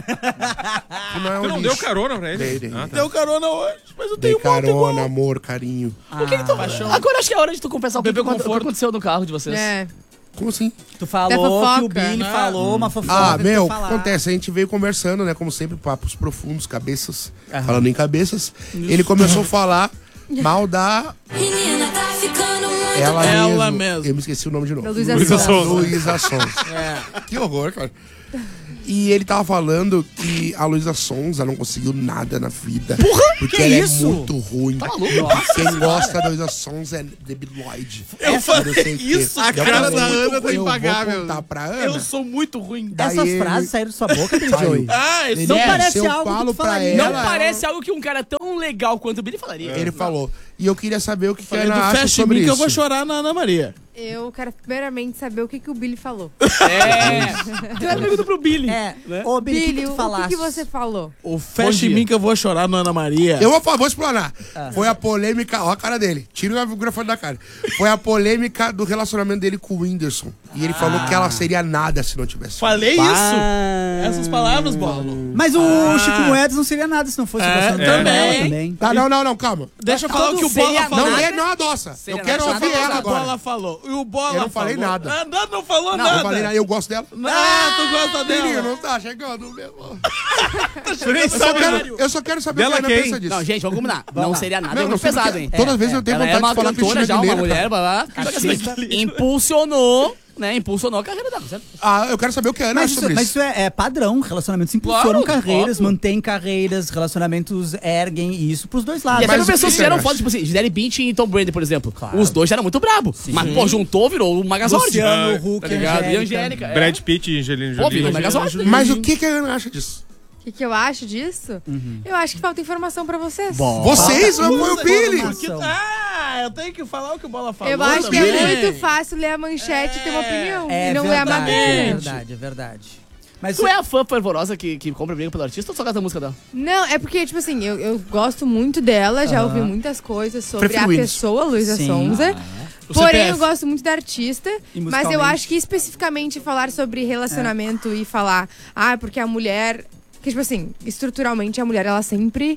S11: Tu não é um
S12: Tu não
S11: lixo.
S12: deu carona pra ele?
S11: Dei.
S12: Ah, tá.
S13: Deu carona hoje, mas eu
S11: Dei
S13: tenho moto igual.
S11: carona, amor, carinho.
S3: O que tu... Agora acho que é hora de tu confessar o que aconteceu no carro de vocês.
S14: É.
S11: Como assim?
S10: Tu falou
S14: fofoca,
S10: que o Billy
S14: né?
S10: falou uma fofoca.
S11: Ah,
S10: que
S11: meu,
S10: tu
S11: o que
S10: falar.
S11: acontece? A gente veio conversando, né? Como sempre, papos profundos, cabeças. Falando em cabeças. Ele começou a falar mal da...
S4: Menina, tá ficando muito
S13: Ela mesmo.
S11: Eu me esqueci o nome de novo.
S14: Da Luísa
S12: Luísa
S14: Sonza.
S12: Sonza.
S11: Luísa Sonza. Que horror, cara. E ele tava falando que a Luísa Sonza não conseguiu nada na vida. Porque
S10: que
S11: ela
S10: isso?
S11: é muito ruim.
S3: Tá maluco?
S11: Quem gosta da Luísa Sonza é debiloide.
S13: Eu falei isso,
S11: a
S13: cara da Ana tá
S11: Eu
S13: impagável.
S11: vou contar pra Ana.
S13: Eu sou muito ruim.
S11: Daí
S10: Essas
S11: ele-
S10: frases saíram da sua boca, Billy
S11: Saiu.
S10: Joey.
S13: Ah, isso
S10: Não
S11: É,
S10: parece
S11: se eu
S10: algo que
S11: falo
S10: tu
S11: pra
S10: falaria.
S11: ela-
S3: Não parece algo que um cara tão legal quanto o Billy falaria.
S11: Ele falou. E eu queria saber o que a
S13: Falei do
S11: Ana acha
S13: Fast
S11: sobre
S13: Me que eu
S11: isso.
S13: vou chorar na Ana Maria.
S14: Eu quero primeiramente saber o que o Billy falou.
S3: Tem uma pergunta pro Billy.
S10: É. Ô, Billy, o que
S14: Billy,
S10: tu
S14: o
S10: falaste?
S14: que você falou?
S13: O Fast Me que eu vou chorar na Ana Maria.
S11: Eu vou explanar. Foi a polêmica, ó a cara dele. Tira o microfone da cara. Foi a polêmica do relacionamento dele com o Whindersson. E ele falou que ela seria nada se não tivesse.
S13: Falei isso? Essas palavras, Bolo.
S10: Mas o Chico Moedas não seria nada se não fosse o relacionamento
S13: também.
S10: dela também.
S11: Tá, não, calma.
S13: Deixa eu falar o que o Bola falou.
S11: Não adoça.
S3: Seria
S11: Eu quero
S3: nada.
S11: ouvir ela
S13: O Bola
S11: agora.
S13: falou. E o Bola
S11: Eu não falei
S13: falou.
S11: nada.
S13: Ah, não falou
S11: Eu
S13: nada.
S11: falei nada, eu gosto dela.
S13: Ah, tu gosta dela.
S11: Menino, tá chegando mesmo.
S12: Tu nem sabe,
S11: Eu só quero saber
S12: Dela
S11: o que a Ana
S12: quem?
S11: pensa disso.
S3: Não, gente, vamos combinar. Não seria nada,
S11: Não,
S3: é muito
S11: sei
S3: pesado,
S11: porque
S3: hein?
S11: Todas as vezes eu tenho
S3: Ela é
S11: vontade
S3: uma
S11: de falar
S3: cantora
S11: Cristina
S3: já, uma
S11: Aguilera,
S3: mulher,
S11: cara.
S3: impulsionou, né? Impulsionou a carreira dela, certo?
S11: Ah, eu quero saber o que a Ana acha sobre
S10: Mas
S11: isso.
S10: isso é padrão, relacionamentos impulsionam
S3: Claro,
S10: carreiras,
S3: óbvio.
S10: mantêm carreiras, relacionamentos erguem isso pros dois lados.
S3: E até
S11: Mas
S3: pra
S11: o que
S3: pessoas que
S11: você
S3: eram
S11: acha?
S3: fodas, tipo assim, Gisele Bündchen e Tom Brady, por exemplo.
S10: Claro.
S3: Os dois já eram muito brabo. Mas, pô, juntou, virou o Megazord.
S10: Luciano,
S3: Tá
S10: Huck,
S3: ligado? E
S10: Angélica.
S3: Angélica. é.
S12: Brad Pitt e Angelina
S3: Pô, virou
S12: Jolie.
S3: o Megazord.
S11: Mas o que a Ana acha disso?
S14: O que eu acho disso? Eu acho que falta informação pra vocês.
S11: Vocês? Foi o Billy.
S10: Informação.
S13: Eu tenho que falar o que o Bola falou.
S14: Eu acho que
S13: também.
S14: é muito fácil ler a manchete e ter uma opinião.
S10: É
S14: e não ler a
S10: verdade,
S14: matéria.
S10: é verdade. Mas
S3: Tu é a fã fervorosa que compra briga pelo artista ou só gosta da música dela?
S14: Não, é porque, tipo assim, eu gosto muito dela, já ouvi muitas coisas sobre
S11: Prefiro
S14: a
S11: Whindersson.
S14: pessoa, Luísa
S10: Sim.
S14: Sonza.
S13: O
S14: Porém,
S13: CPF.
S14: eu gosto muito da artista,
S10: E
S14: mas eu
S10: musicalmente?
S14: acho que especificamente falar sobre relacionamento e falar, porque a mulher. Que, tipo assim, estruturalmente a mulher, ela sempre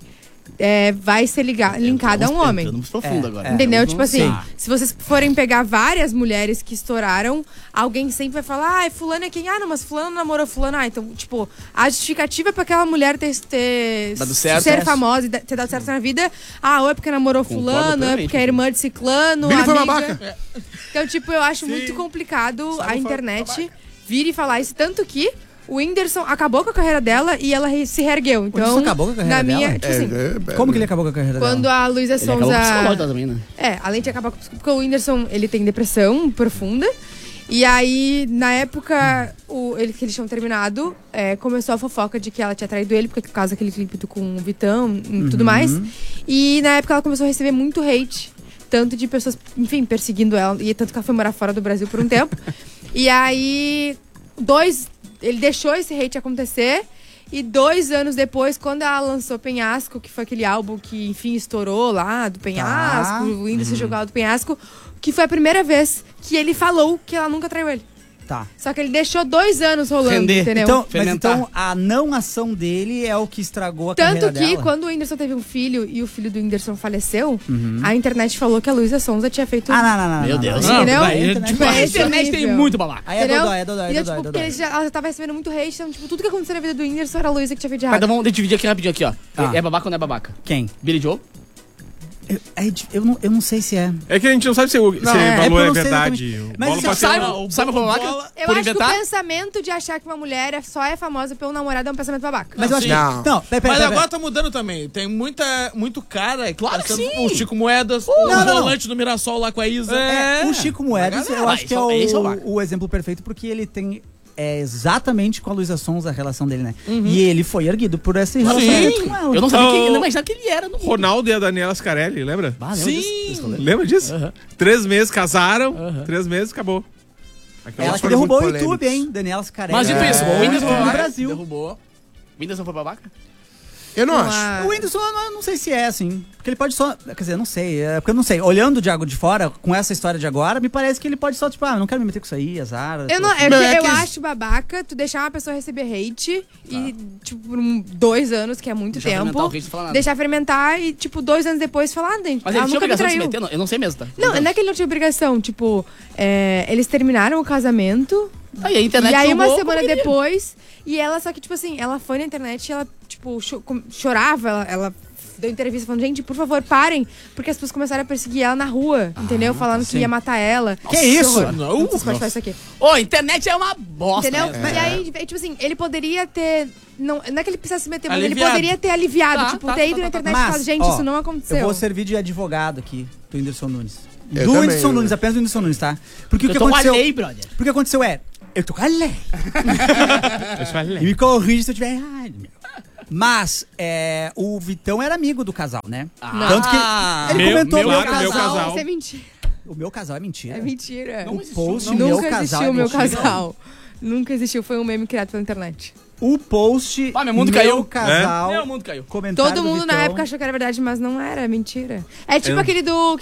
S14: vai ser linkada a um homem.
S3: Entrando profundo agora.
S14: Entendeu? Tipo assim,
S10: Sim.
S14: se vocês forem pegar várias mulheres que estouraram, alguém sempre vai falar, fulano é quem? Não, mas fulano namorou fulano. Então, tipo, a justificativa pra aquela mulher ter
S3: Dado certo.
S14: ser famosa e ter dado certo na vida, ou é porque namorou
S3: Concordo
S14: fulano, ou é
S3: plenamente,
S14: porque é irmã de ciclano,
S11: Billy foi
S14: amiga.
S11: babaca.
S14: Então, tipo, eu acho muito complicado a internet vir e falar isso, tanto que o Whindersson acabou com a carreira dela e ela se reergueu. Então,
S10: Whindersson acabou com a carreira
S14: na minha,
S10: dela?
S14: tipo assim,
S10: Como que ele acabou com a carreira
S14: quando
S10: dela?
S14: a Luísa
S3: Ele acabou com o
S14: Sonza
S3: psicológico também, né?
S14: além de acabar com porque o Whindersson, ele tem depressão profunda. E aí, na época que eles tinham terminado, começou a fofoca de que ela tinha traído ele, por causa daquele clipe com o Vitão e tudo mais. E na época ela começou a receber muito hate, tanto de pessoas, enfim, perseguindo ela. E tanto que ela foi morar fora do Brasil por um tempo. E aí, ele deixou esse hate acontecer. E 2 anos depois, quando ela lançou Penhasco, que foi aquele álbum que, enfim, estourou lá, do Penhasco, o Whindersson jogou do Penhasco, que foi a primeira vez que ele falou que ela nunca traiu ele.
S10: Tá.
S14: Só que ele deixou 2 anos rolando, entendeu?
S10: Então, mas então a não ação dele é o que estragou a carreira
S14: Tanto que
S10: dela?
S14: quando o Whindersson teve um filho e o filho do Whindersson faleceu, a internet falou que a Luísa Sonza tinha feito...
S10: não.
S3: Meu Deus.
S14: Entendeu?
S3: A internet tem muito babaca.
S10: Aí é dodói.
S14: Então, tipo, porque ela já tava recebendo muito hate, então, tipo, tudo que aconteceu na vida do Whindersson era a Luísa que tinha feito de
S3: Mas
S14: errado.
S3: então vamos dividir aqui rapidinho, aqui, ó. É babaca ou não é babaca?
S10: Quem?
S3: Billy Joe?
S10: Eu não sei se é.
S12: É que a gente não sabe se o valor é verdade.
S10: Mas
S3: Simon foi babaca?
S14: Eu
S3: Por
S14: acho
S3: inventar?
S14: que o pensamento de achar que uma mulher só é famosa pelo namorado é um pensamento babaca.
S10: Mas eu acho que... Não,
S13: Mas agora tá mudando também. Tem muito cara...
S3: Claro que sim.
S13: O Chico Moedas, o volante do Mirassol lá com a Isa.
S10: O Chico Moedas, eu acho que é o exemplo perfeito, porque ele tem... É exatamente com a Luísa Sonza a relação dele, né? E ele foi erguido por esse relacionamento com ela.
S3: Eu não sabia quem, eu não imaginava que ele era. No
S12: Ronaldo e a Daniela Scarelli, lembra?
S3: Sim.
S12: Lembra disso? 3 meses casaram, 3 meses acabou.
S10: Ela que derrubou o YouTube, hein? Daniela Scarelli.
S3: Mas dito isso, o Whindersson
S10: no Brasil.
S3: derrubou. O Whindersson foi babaca?
S11: Eu não acho.
S10: O Whindersson, eu não sei se é assim. Porque ele pode só... Quer dizer, não sei. Porque eu não sei. Olhando de água de fora, com essa história de agora, me parece que ele pode só, tipo, não quero me meter com isso aí, azar.
S14: Eu acho babaca tu deixar uma pessoa receber hate e, tipo, por 2 anos, que é muito tempo. Deixar fermentar e, tipo, 2 anos depois falar, gente.
S3: Mas ele tinha obrigação de se meter? Eu não sei mesmo, tá?
S14: Não é que ele não tinha obrigação. Tipo, eles terminaram o casamento.
S3: Aí a internet
S14: e aí uma
S3: jogou
S14: semana
S3: como queria.
S14: depois, e ela, só que, tipo assim, ela foi na internet e ela, tipo, chorava, ela deu entrevista falando, gente, por favor, parem, porque as pessoas começaram a perseguir ela na rua, entendeu? Falando que ia matar ela.
S10: Que isso?
S14: Você pode fazer isso aqui.
S3: Ô, internet é uma bosta.
S14: Entendeu? E aí, tipo assim, ele poderia ter... Não é que ele precisasse se meter muito, ele poderia ter aliviado, ter ido na internet e falado, gente, isso não aconteceu.
S10: Eu vou servir de advogado aqui do Whindersson Nunes.
S11: Eu
S10: Do
S11: também,
S10: Whindersson Nunes, apenas do Whindersson Nunes, tá? Porque o que aconteceu...
S3: brother.
S10: Porque o que aconteceu eu tô com a lei. E me corrige se eu tiver errado, meu. Mas o Vitão era amigo do casal, né? Tanto que ele comentou
S12: meu
S10: casal.
S12: casal.
S14: Isso é mentira.
S10: O meu casal é mentira.
S14: É mentira.
S10: O post
S14: Nunca
S10: meu casal
S14: existiu
S10: é
S14: o meu
S10: mentira.
S14: casal. Nunca existiu, foi um meme criado pela internet.
S10: O post
S3: meu mundo caiu.
S10: casal.
S3: Meu mundo caiu.
S10: Comentário
S14: Todo mundo
S10: do
S14: na
S10: Vitão.
S14: época achou que era verdade, mas não era, mentira. É tipo aquele do...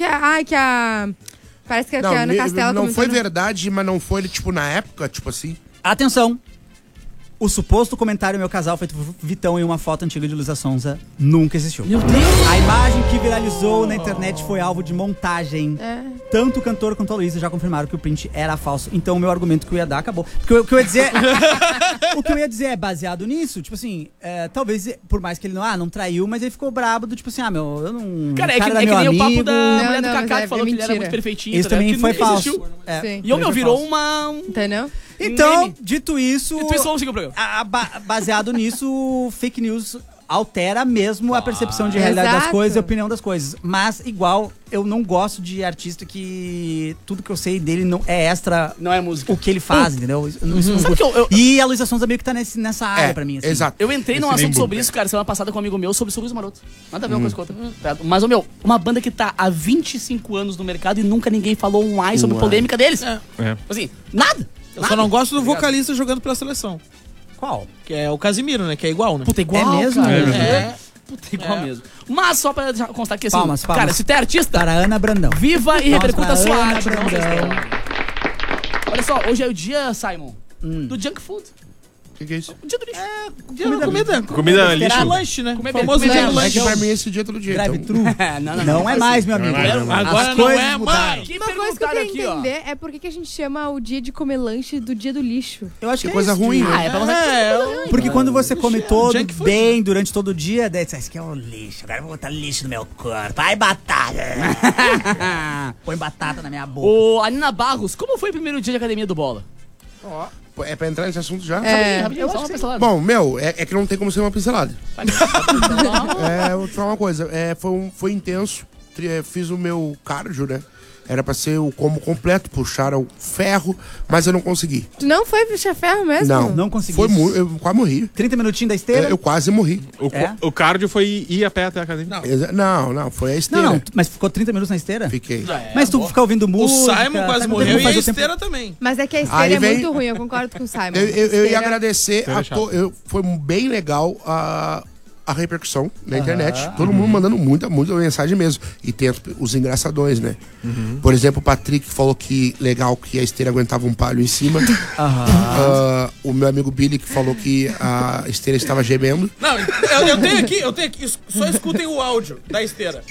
S14: Parece que a Ana Castela
S11: não foi
S14: comentando.
S11: verdade, mas não foi, tipo, na época, tipo assim.
S10: Atenção! O suposto comentário meu casal feito por Vitão em uma foto antiga de Luísa Sonza nunca existiu. Meu Deus! A imagem que viralizou na internet foi alvo de montagem. Tanto o cantor quanto a Luísa já confirmaram que o print era falso. Então o meu argumento que eu ia dar acabou. Porque o que eu ia dizer... o que eu ia dizer é baseado nisso. Tipo assim, talvez, por mais que ele não traiu, mas ele ficou brabo do tipo assim, eu não...
S3: Cara, é que
S10: meu
S3: nem o papo
S10: amigo.
S3: da mulher do Cacá que falou que ele era
S14: mentira.
S3: muito perfeitinho.
S10: Isso
S3: tá ligado?
S10: também
S3: Que
S10: foi
S3: nunca
S10: falso.
S3: existiu.
S14: Sim.
S3: E o virou
S10: falso.
S3: uma...
S14: Entendeu?
S10: Então,
S3: meme.
S10: dito isso,
S3: vamos seguir o programa.
S10: baseado nisso, fake news altera mesmo a percepção de realidade das
S14: Exato.
S10: coisas e a opinião das coisas. Mas, igual, eu não gosto de artista que tudo que eu sei dele não é extra
S3: Não é música.
S10: o que ele faz, entendeu? Isso não
S3: Sabe
S10: curto.
S3: que
S10: E a Luísa Sonza meio que tá nessa área pra mim. Assim.
S11: Exato.
S3: Eu entrei num assunto sobre isso, cara, semana passada com um amigo meu, sobre Sorriso Maroto. Nada a ver uma coisa com outra. Mas, uma banda que tá há 25 anos no mercado e nunca ninguém falou um ai sobre polêmica deles. Assim, nada.
S13: Eu só não gosto do vocalista jogando pela seleção.
S10: Qual?
S13: Que é o Casimiro, né? Que é igual, né?
S3: Puta, igual,
S10: É mesmo?
S3: cara.
S10: É.
S3: Puta, igual mesmo. Mas só pra deixar constar que assim,
S10: Palmas.
S3: cara, se tu é artista,
S10: Para Ana Brandão.
S3: viva e
S10: Palmas
S3: repercuta
S10: pra
S3: a sua
S10: Ana
S3: arte. Não
S10: Brandão.
S3: vocês Olha só, hoje é o dia, Simon, do junk food.
S11: O que é isso?
S3: O dia do lixo.
S12: Comida lixo.
S13: É lanche, né?
S3: Comer
S13: Famoso
S3: besteira.
S13: dia do
S11: É
S13: lanche.
S11: que pra mim esse dia é todo dia. Então.
S10: Drive-thru.
S3: Não,
S10: Não é mais, meu amigo.
S13: Agora
S10: As
S13: não
S10: coisas
S13: é
S10: mudaram.
S13: mais.
S3: Que
S14: Uma coisa que eu
S3: perguntaram
S14: queria
S3: aqui, ó.
S14: entender é por que a gente chama o dia de comer lanche do dia do lixo.
S10: Eu acho que
S11: Que coisa
S10: isso,
S11: ruim,
S10: Gil.
S11: né?
S3: É pra você.
S10: Porque quando você come todo
S13: Junk food.
S10: bem durante todo o dia, daí você, isso aqui é um lixo, agora eu vou botar lixo no meu corpo. Ai, batata! Põe batata na minha boca.
S3: Ô, Anina Barros, como foi o primeiro dia de academia do Bola?
S11: Pô, é pra entrar nesse assunto já?
S3: Rapidinho, só uma pincelada.
S11: Bom, é que não tem como ser uma pincelada.
S3: Não.
S11: Vou te falar uma coisa. Foi intenso. Fiz o meu cardio, né? Era pra ser o combo completo, puxar o ferro, mas eu não consegui.
S14: Tu não foi pro ferro mesmo?
S10: Não consegui.
S11: Eu quase morri.
S10: 30 minutinhos da esteira?
S11: Eu quase morri.
S12: O cardio foi ir a pé até a academia.
S11: Não, foi a esteira.
S10: Não, mas ficou 30 minutos na esteira?
S11: Fiquei.
S10: Mas tu fica ouvindo
S13: O
S10: música...
S13: Simon quase
S10: tá
S13: morreu
S10: tentando
S13: e a
S10: fazer o tempo-
S13: esteira também.
S14: Mas é que a esteira
S11: Aí
S14: é
S11: vem-
S14: muito ruim, eu concordo com o Simon.
S11: Eu ia
S14: Esteira-
S11: agradecer
S12: Esteira é chato.
S11: foi bem legal a repercussão na internet. Todo mundo mandando muita mensagem mesmo. E tem os engraçadões, né? Por exemplo, o Patrick falou que legal que a esteira aguentava um palho em cima. O meu amigo Billy que falou que a esteira estava gemendo.
S13: Não, eu tenho aqui. Só escutem o áudio da esteira.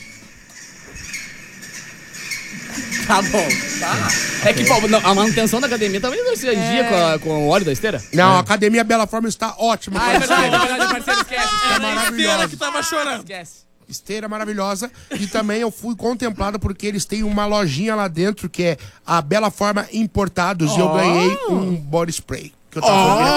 S3: Tá bom, tá. É que a manutenção da academia também não se dia com o óleo da esteira?
S11: Não, a academia Bela Forma está ótima.
S3: É verdade, parceiro, esquece.
S11: É
S13: a esteira que tava chorando.
S3: Esquece.
S11: Esteira maravilhosa. E também eu fui contemplado porque eles têm uma lojinha lá dentro que é a Bela Forma Importados. E eu ganhei um body spray. Que eu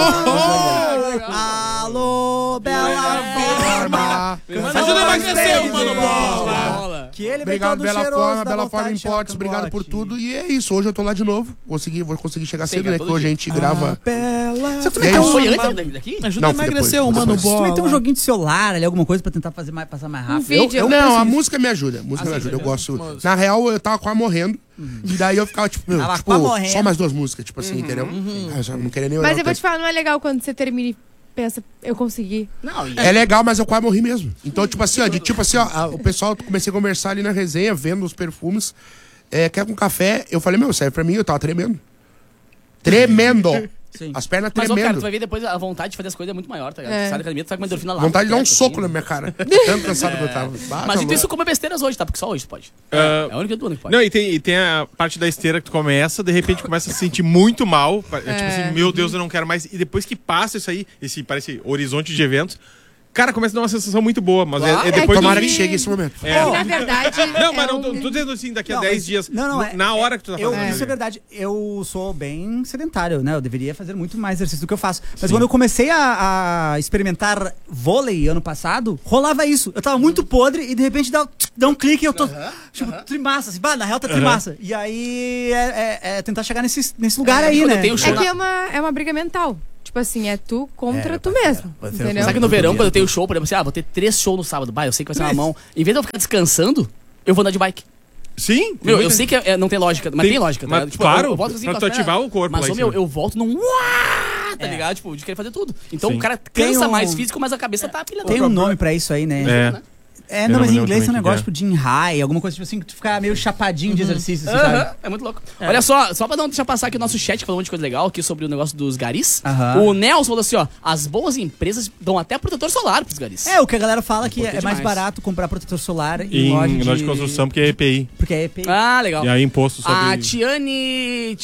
S11: tava
S10: Alô, Bela Forma.
S13: Ajuda a emagrecer, mano, bola.
S10: Que ele
S11: obrigado,
S10: vem todo
S11: Bela
S10: cheiroso,
S11: Forma,
S10: dá
S11: Bela
S10: vontade
S11: Forma
S10: de cheirar
S11: Imports, obrigado por
S10: cangote.
S11: tudo. E é isso, hoje eu tô lá de novo. Vou conseguir chegar cedo, né? Que
S3: todo
S11: hoje a
S3: dia.
S11: gente grava.
S10: Bela. Você
S11: E
S10: também
S11: é
S10: tem
S11: isso.
S3: Foi antes daqui?
S13: Ajuda a
S11: Não, foi
S13: emagrecer
S11: depois,
S13: o mano
S11: depois.
S10: Você também tem um
S13: bola.
S10: joguinho de celular ali, alguma coisa pra tentar passar mais rápido.
S14: vídeo.
S11: Não, a música me ajuda. A música me ajuda. Eu gosto. Na real, eu tava quase morrendo. E daí eu ficava, tipo,
S10: Tava quase morrendo.
S11: só mais 2 músicas, tipo assim, entendeu? Eu só não queria nem olhar
S14: Mas
S11: o
S14: eu vou te
S11: tempo.
S14: falar, não é legal quando você termina e pensa, eu consegui.
S3: Não,
S11: É legal, mas eu quase morri mesmo. Então, tipo assim, ó, o pessoal, comecei a conversar ali na resenha, vendo os perfumes. Quer com café? Eu falei, serve pra mim, eu tava tremendo. Tremendo!
S10: Sim.
S11: As pernas
S3: Mas,
S11: tremendo.
S3: cara, tu vai ver depois a vontade de fazer as coisas é muito maior, tá ligado?
S14: É.
S3: Tu sai da academia, tu sai com uma endorfina lá.
S11: Vontade de dar um
S3: perto,
S11: soco
S3: assim.
S11: na minha cara. Tanto cansado que eu tava.
S3: Mas então isso come besteiras hoje, tá? Porque só hoje tu pode. É a única do ano que pode.
S12: Não, e tem a parte da esteira que tu começa, de repente começa a se sentir muito mal. Tipo assim, meu Deus, eu não quero mais. E depois que passa isso aí, esse parece horizonte de eventos, cara, começa a dar uma sensação muito boa. Mas é depois
S11: Tomara
S12: dos
S11: que
S12: 20.
S11: chegue esse momento.
S14: Na verdade.
S12: Não, mas não tô dizendo assim, daqui a 10 dias. Na hora que tu tá fazendo.
S10: Isso é verdade. Eu sou bem sedentário, né? Eu deveria fazer muito mais exercício do que eu faço. Mas quando eu comecei a experimentar vôlei ano passado, rolava isso. Eu tava muito podre e de repente dá um clique e eu tô, tipo, trimassa. Assim, na real tá trimassa. E aí é tentar chegar nesse lugar aí, né?
S3: Tenho show
S14: É que é uma briga mental. Tipo assim, é tu contra tu mesmo. Entendeu?
S3: Sabe que no verão, quando eu tenho show, por exemplo, assim, vou ter 3 shows no sábado. Eu sei que vai ser uma mão. Em vez de eu ficar descansando, eu vou andar de bike.
S12: Sim.
S3: Meu, eu sei que não tem lógica, mas tem lógica.
S12: Mas,
S3: Tá? Tipo,
S12: claro,
S3: eu volto assim,
S12: pra tu ativar o corpo.
S3: Mas,
S12: lá em
S3: meu,
S12: cima.
S3: eu volto num tá ligado? Tipo, de querer fazer tudo. Então
S12: Sim.
S3: o cara
S10: Tem
S3: cansa
S10: um-
S3: mais físico, mas a cabeça tá pilhada.
S10: Tem um nome pra isso aí, né?
S12: É.
S10: Não, mas em
S12: Eu não
S10: inglês
S12: lembro
S10: é um
S12: também
S10: negócio
S12: que
S10: tipo Jim High, alguma coisa tipo assim, que tu fica meio chapadinho de exercício, assim, sabe?
S3: É muito louco. Olha só pra não deixar passar aqui o nosso chat, que falou um monte de coisa legal aqui sobre o negócio dos garis. O Nelson falou assim, ó, as boas empresas dão até protetor solar pros garis.
S10: É, o que a galera fala que é
S3: Importante
S10: mais
S3: demais.
S10: barato comprar protetor solar
S12: Em loja de construção, porque é EPI.
S10: Porque é EPI.
S3: Ah, legal.
S12: E aí imposto sobre...
S3: A Tiane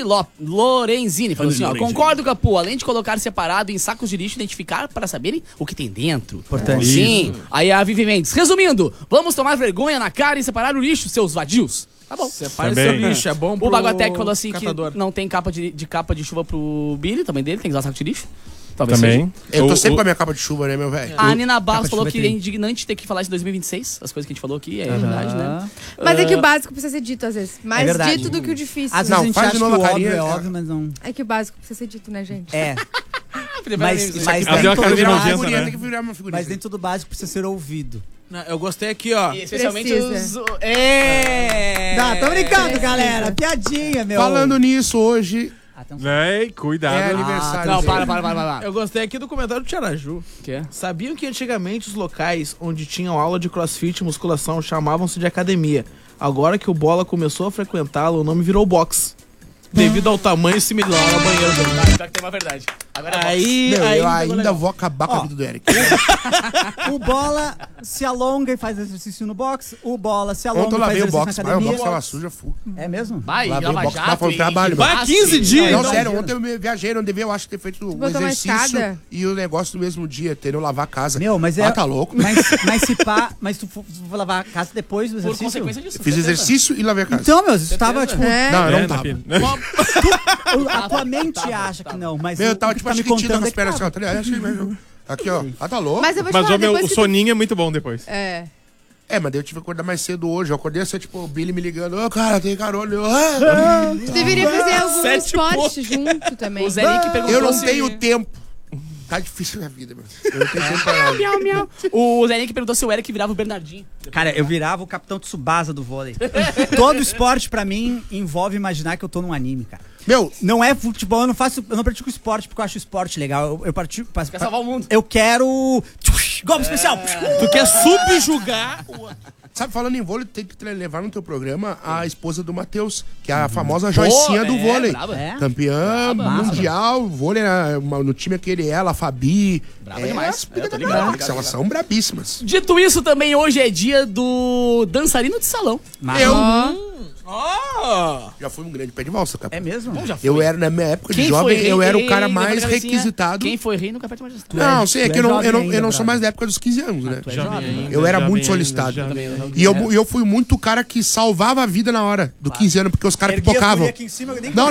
S3: Lorenzini falou assim, ó, concordo, Capu, além de colocar separado em sacos de lixo, identificar para saberem o que tem dentro.
S10: Importante.
S3: Sim. Aí a Vivi Mendes, resumindo, vamos tomar vergonha na cara e separar o lixo, seus vadios. Tá bom.
S13: Separe
S12: Também.
S13: seu lixo, é bom pro
S3: O Baguatec falou assim
S13: catador.
S3: que não tem capa de chuva pro Billy, também dele, tem que usar saco de lixo. Talvez
S12: Também.
S11: Eu tô sempre com a minha capa de chuva, né, meu velho?
S3: A Nina Barros
S10: Capa de
S3: falou
S10: chuva
S3: que
S10: é
S3: é indignante ter que falar isso em 2026. As coisas que a gente falou aqui é verdade, né?
S14: Mas é que o básico precisa ser dito às vezes. Mais
S10: verdade.
S14: dito do que o difícil.
S10: Às vezes
S11: Não,
S10: a gente
S11: faz
S10: acha
S11: de
S10: que
S11: novo
S10: o
S11: a
S10: óbvio
S11: carinha,
S10: é óbvio, mas não...
S14: É que o básico precisa ser dito, né, gente?
S10: É.
S3: Mas
S10: Mas
S12: Ela deu uma
S10: nem
S12: cara
S10: todo
S12: de
S10: básico-
S12: nojenta, né?
S11: Tem que virar uma figurinha.
S10: Mas nem todo básico precisa ser ouvido.
S13: Não, eu gostei aqui, ó.
S3: especialmente
S14: Precisa.
S3: os... É!
S10: Não, tô brincando, galera. Piadinha, meu.
S11: Falando nisso, hoje
S12: Véi, cuidado.
S11: é aniversário.
S3: Não,
S11: dele.
S3: para.
S13: Eu gostei aqui do comentário do Tiaraju.
S3: Que é?
S13: Sabiam que antigamente os locais onde tinham aula de crossfit e musculação chamavam-se de academia. Agora que o Bola começou a frequentá-lo, o nome virou box. Devido ao tamanho similar ao banheiro dele.
S3: Pior que tem uma verdade. Agora é
S13: Aí,
S11: Meu,
S13: aí
S11: eu
S13: ficou
S11: ainda
S13: legal.
S11: vou acabar com a vida do Eric.
S10: O Bola se alonga e faz exercício no box. O Bola se alonga
S11: Ontem eu
S10: e faz
S11: lavei o
S10: exercício
S11: box,
S10: na
S11: mas o
S10: academia.
S11: box tava sujo, full.
S10: É mesmo?
S3: Vai,
S11: Lavei o
S3: Lava
S11: box,
S3: Jato
S11: mas foi um
S3: e-
S11: trabalho.
S13: Vai 15 dias.
S11: Não,
S13: então.
S11: sério, ontem eu me viajei, não devia, eu acho, ter feito o
S14: botou uma
S11: exercício
S14: escada?
S11: e o negócio no mesmo dia, ter eu lavar a casa.
S10: Meu, mas é...
S11: Ah, tá louco?
S10: Mas se pá... Mas tu for lavar a casa depois do
S3: Por
S10: exercício?
S3: consequência disso.
S11: Fiz exercício e lavei a casa.
S10: Então, meu, isso tava, tipo...
S14: É.
S11: Não, eu
S12: É,
S11: não tava.
S10: A tua mente acha que não, mas
S11: Meu, eu
S10: o
S11: tava
S10: que
S11: tipo
S10: tá me
S11: chiquitita
S10: contando
S11: com
S10: é
S11: as
S10: que
S11: pernas assim,
S10: tava.
S11: ó. Tá ligado? É assim mesmo. Aqui, ó. Ah, tá louco?
S14: Mas eu vou te
S12: Mas
S14: falar,
S12: o meu,
S14: depois
S12: o
S14: que tu-
S12: soninho é muito bom depois.
S14: É.
S11: É, mas daí eu tive que acordar mais cedo hoje. Eu acordei assim, tipo, o Billy me ligando. Ô, cara, tem carona. Eu,
S14: Tu deveria fazer algum
S13: 7
S14: esporte junto também.
S3: O Zé Nick perguntou
S11: eu não
S3: se...
S11: tenho tempo. Tá difícil a minha vida, meu. Eu não tenho tempo pra nada.
S3: O Zé Nick perguntou se o Eric virava o Bernardinho.
S10: Cara, eu virava o Capitão Tsubasa do vôlei. Todo esporte, pra mim, envolve imaginar que eu tô num anime, cara.
S11: Meu,
S10: não é futebol, eu não pratico esporte porque eu acho esporte legal. Eu pratico.
S3: Quer salvar o mundo.
S10: Eu quero. Golpe especial!
S13: Tu quer subjugar o...
S11: Sabe, falando em vôlei, tem que levar no teu programa a esposa do Matheus, que é a famosa Joicinha do vôlei. Campeã mundial, vôlei no time aquele, ela, a Fabi.
S3: Brava demais.
S11: Elas são brabíssimas.
S3: Dito isso, também hoje é dia do dançarino de salão.
S11: Já fui um grande pé de valsa, cara.
S10: É mesmo?
S3: Bom, já foi.
S11: Eu era, na minha época de jovem, eu era o cara mais requisitado.
S3: Quem foi rei nunca perde mais gestão.
S11: Não, sei, é que eu não sou mais da época dos 15 anos, né? Eu era muito solicitado. E eu fui muito o cara que salvava a vida na hora do 15 anos, porque os caras pipocavam. Não.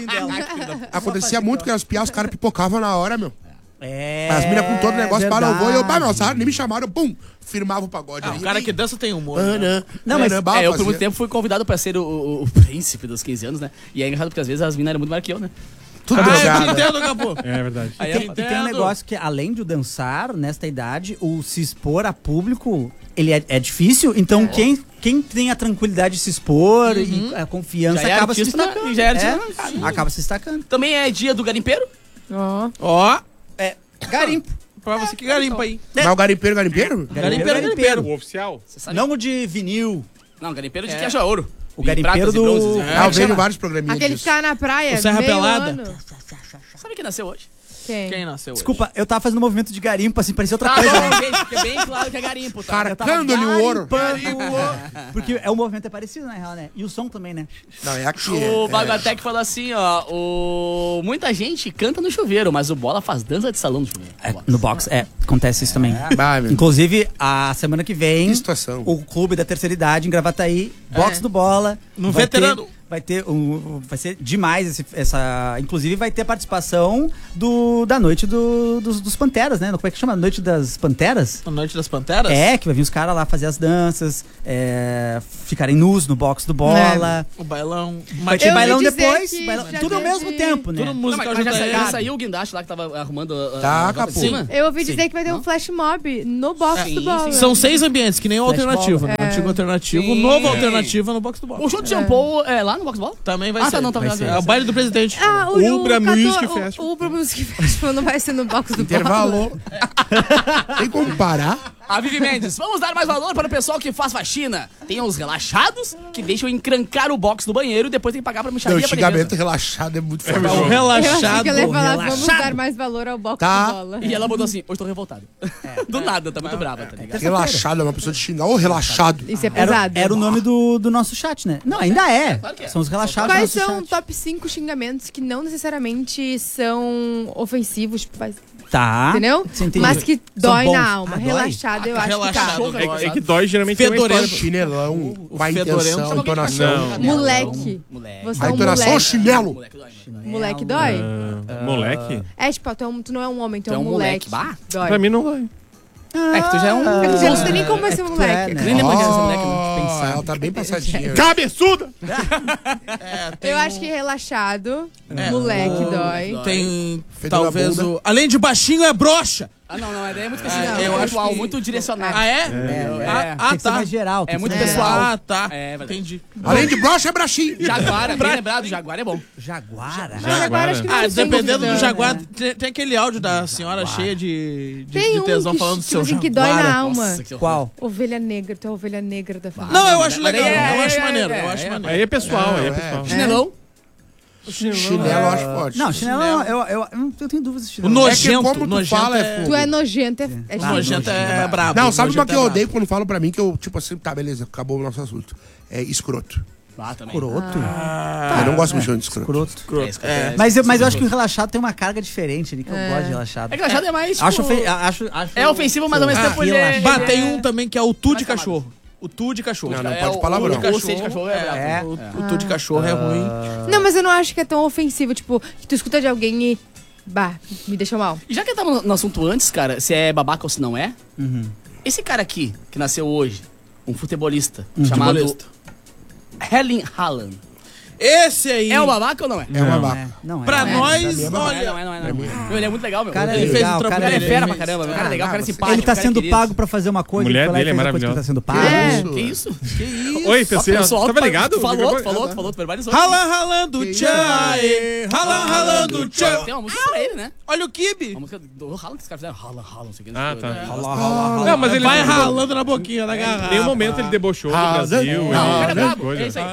S11: Acontecia muito que os caras pipocavam na hora, meu. As minas com todo o negócio pararam, meu salário, nem me chamaram, pum, firmava o pagode.
S13: O cara que dança tem humor.
S3: Não, mas eu por muito tempo fui convidado pra ser o príncipe dos 15 anos, né? E é engraçado porque às vezes as minas eram muito maiores que eu, né?
S11: Tudo
S13: eu te entendo, Capô.
S12: É verdade.
S10: E tem um negócio que, além de dançar, nesta idade, o se expor a público, ele é difícil, então quem tem a tranquilidade de se expor e a confiança acaba se destacando. Acaba se destacando.
S3: Também é dia do garimpeiro.
S13: Ó.
S10: Garimpo.
S13: Pra você que garimpa aí.
S11: Mas o garimpeiro?
S13: Garimpeiro.
S12: O oficial?
S10: Não o de vinil.
S3: Não, garimpeiro de que acha ouro.
S10: O garimpeiro do...
S11: Eu vejo vários programinhas
S14: Aquele que
S11: disso.
S14: tá na praia,
S13: O Serra
S14: meio
S13: Pelada.
S14: ano.
S3: Sabe quem nasceu hoje?
S13: Quem nasceu
S10: Desculpa, eu tava fazendo um movimento de garimpo, assim, parecia outra
S3: Tá
S10: coisa.
S3: bom, gente, porque é bem claro que é garimpo, tá?
S11: Carcando-lhe o ouro.
S10: Porque o movimento é parecido, na real, né? E o som também, né?
S11: Não, é aqui.
S3: O Bagatec falou assim, ó, muita gente canta no chuveiro, mas o Bola faz dança de salão no chuveiro.
S10: No box, acontece isso também. Inclusive, a semana que vem,
S11: Que situação.
S10: o clube da terceira idade em Gravataí, box do Bola.
S13: No veterano.
S10: Vai ser demais essa. Inclusive, vai ter a participação da noite dos Panteras, né? Como é que chama? Noite das Panteras?
S13: A Noite das Panteras?
S10: É, que vai vir os caras lá fazer as danças, ficarem nus no box do Bola.
S13: O bailão.
S10: Vai ter bailão depois.
S14: que
S10: Tudo ao mesmo tempo, né?
S13: Tudo musical
S3: já saiu o guindaste lá que tava arrumando
S11: Tá,
S3: a
S11: Capu.
S3: cima?
S14: Eu ouvi dizer que vai ter um flash mob no box do Bola.
S13: São 6 ambientes, que nem o
S10: Flash
S13: alternativo,
S10: bola.
S13: né? O antigo alternativo, o novo alternativo no box do bola.
S3: O show de Jean-Paul é lá no box do Bola?
S13: Também vai
S3: Ah,
S13: ser.
S3: tá, não, tá
S10: Vai
S3: vendo.
S10: ser.
S13: É o baile do presidente.
S12: Ubra Music Festival.
S14: O Ubra Music Festival não vai ser no box do Bola.
S11: Intervalo. Tem como parar?
S3: A Vivi Mendes, vamos dar mais valor para o pessoal que faz faxina. Tem os relaxados que deixam encrancar o box do banheiro e depois tem que pagar pra
S11: Não,
S3: mexaria
S11: o
S3: pra
S11: xingamento relaxado é muito forte.
S13: O
S14: Eu achei
S13: relaxado.
S14: que ela ia falar, vamos dar mais valor ao box do Bola.
S3: E ela botou assim, hoje tô revoltado. Do nada, tá muito brava, tá ligado?
S11: Relaxado é uma pessoa de xingar. Ô, relaxado.
S14: Isso é pesado.
S10: Era o nome do nosso chat, né? Não, ainda é.
S3: Claro que é.
S10: São os relaxados
S14: Quais
S10: do nosso
S14: são
S10: chat.
S14: top 5 xingamentos que não necessariamente são ofensivos, tipo,
S10: Tá.
S14: entendeu?
S10: Você entende?
S14: Mas que
S10: São
S14: dói
S10: bons.
S14: na alma.
S10: Dói?
S14: Relaxado, eu acho
S13: relaxado.
S14: que tá.
S12: É que dói geralmente tem uma
S13: Fedorento.
S12: história.
S11: Chinelão, má
S13: fedorento.
S11: intenção, entonação.
S14: Moleque.
S3: Moleque.
S14: Você é
S11: A
S14: um
S11: entonação ou
S14: moleque.
S11: chinelo?
S3: Moleque dói.
S14: Moleque dói?
S12: Moleque?
S14: É, tipo, tu não é um homem, tu é um
S3: moleque.
S14: moleque.
S3: Bah.
S14: Dói.
S12: Pra mim não dói.
S3: É que tu já é um...
S14: É que já não tem nem como ser um
S10: tu
S14: moleque.
S10: né?
S3: Nem lembro mais dessa moleque, não.
S11: Ela tá bem passadinha.
S12: Cabeçuda!
S14: Eu acho que relaxado, moleque dói.
S13: Tem,
S11: Fedor na
S13: talvez,
S11: bunda.
S13: além de baixinho, é broxa.
S3: Ah, não, a ideia é muito específica.
S13: eu
S3: muito
S13: acho
S3: atual,
S13: que-
S3: muito direcionado.
S13: Ah, é?
S10: Tem que ser mais geral.
S3: É
S10: tem que
S3: muito
S10: ser mais
S3: pessoal.
S10: geral.
S13: Ah, tá.
S3: É, verdade.
S13: Entendi.
S11: Além de brocha, é brachinho.
S3: Jaguara, bem lembrado, Jaguar é bom.
S10: Jaguara.
S14: Agora acho que não
S13: Ah,
S14: tem
S13: dependendo do
S14: dúvida.
S13: Jaguar, tem aquele áudio da senhora cheia de
S14: Tem um
S13: tesão
S14: que,
S13: falando do seu
S14: tipo assim, que
S13: Jaguar.
S14: dói na alma.
S3: Nossa, que horror.
S10: Qual?
S14: Ovelha negra, tu é a ovelha negra da família.
S13: Não, eu acho
S3: Mas
S13: legal.
S3: daí
S13: Eu acho
S3: é,
S13: maneiro.
S3: é,
S13: Eu acho
S3: é.
S13: maneiro.
S12: Aí é pessoal, aí é pessoal.
S3: Chinelão.
S11: Chinelo eu acho forte.
S10: Não, chinelo, eu tenho dúvidas de
S13: O
S10: chinelo.
S13: nojento,
S11: como tu
S13: nojento
S11: fala,
S13: é...
S11: é fogo.
S14: Tu é nojento, é
S13: O
S14: difícil.
S13: nojento é brabo.
S11: Não, sabe uma
S13: Nojento
S11: que
S13: é
S11: eu
S13: brabo.
S11: odeio quando falam pra mim que eu, tipo assim, tá, beleza, acabou o nosso assunto. É escroto.
S3: Ah, também.
S10: Escroto.
S11: Eu não gosto muito de escroto.
S10: Escroto. Mas eu acho que o relaxado tem uma carga diferente ali, que eu gosto de relaxado.
S3: É que relaxado é mais, tipo,
S10: Acho
S3: é ofensivo, mas ao mesmo tempo ele é...
S13: Bah, tem um também que é o tu de cachorro. O tu de cachorro.
S11: Não, não
S3: É,
S11: pode
S3: o-
S11: palavrão.
S3: o C de cachorro é brabo.
S13: O tu de cachorro é ruim.
S14: Não, mas eu não acho que é tão ofensivo. Tipo, que tu escuta de alguém e... Bah, me deixa mal.
S3: E já que tava no assunto antes, cara, se é babaca ou se não é, esse cara aqui, que nasceu hoje, um futebolista, chamado
S13: Futebolista.
S3: Erling Haaland.
S13: Esse aí.
S3: É o babaca ou não é?
S11: É uma vaca.
S10: Não é.
S13: Pra nós,
S3: Olha,
S13: olha.
S3: não é. Meu, ele é muito legal, meu.
S10: Cara,
S3: ele
S10: é
S3: fez
S10: legal,
S3: o trampo.
S10: cara,
S3: O cara é
S10: ele
S3: fera
S10: fez-
S3: pra caramba. O cara é legal, o cara é simpático.
S10: Ele tá
S3: o cara é
S10: sendo
S3: querido.
S10: pago pra fazer uma coisa.
S12: Mulher
S10: ele foi lá e
S12: dele é
S10: fez a coisa que ele tá sendo pago.
S3: Que isso?
S13: Que isso?
S12: Oi, PC,
S3: Pessoal,
S12: tava ligado?
S3: Falou, verbalizou.
S13: Ralando tchai. Ralando tchai.
S3: Tem uma música pra ele, né?
S13: Olha o Kibe.
S3: Uma música do Haaland que os caras fizeram. Haaland, não sei o que.
S12: Ah, tá.
S13: Não,
S12: mas ele
S13: vai ralando na boquinha da garrafa.
S12: Em nenhum momento ele debochou do Brasil.
S3: Não, o cara é
S12: ele-
S3: brabo. É isso aí.
S14: É que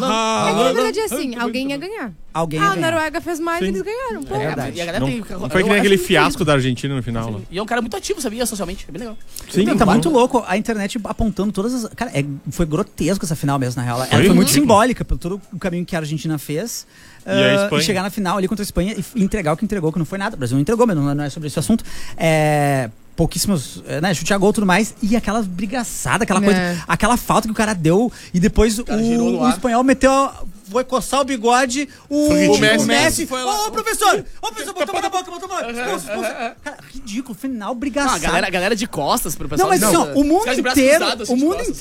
S14: na verdade é assim, alguém ia ganhar.
S10: Alguém
S14: A
S10: ia ganhar.
S14: Noruega fez mais e eles ganharam. Pô.
S10: verdade.
S3: E a galera
S12: Não,
S3: tem.
S12: não foi que nem aquele fiasco da Argentina no final. Né?
S3: E é um cara muito ativo, sabia? Socialmente. É bem legal.
S12: Sim,
S10: Tá muito louco a internet apontando todas as. Cara, foi grotesco essa final mesmo, na real. Ela
S12: Foi?
S10: foi muito simbólica pelo todo o caminho que a Argentina fez.
S12: a Espanha?
S10: E chegar na final ali contra a Espanha e entregar o que entregou, que não foi nada. O Brasil não entregou, mas não é sobre esse assunto. Pouquíssimos, né, chute a gol e tudo mais, e aquela brigaçada, aquela coisa, aquela falta que o cara deu, e depois o espanhol meteu, foi coçar o bigode, o Messi
S13: foi
S10: lá. Ô, professor, botou na boca, botou na boca. Cara, ridículo, final, brigaçada.
S3: Não, a galera de costas pro pessoal.
S10: Não, mas assim, ó, o mundo inteiro,
S3: assim,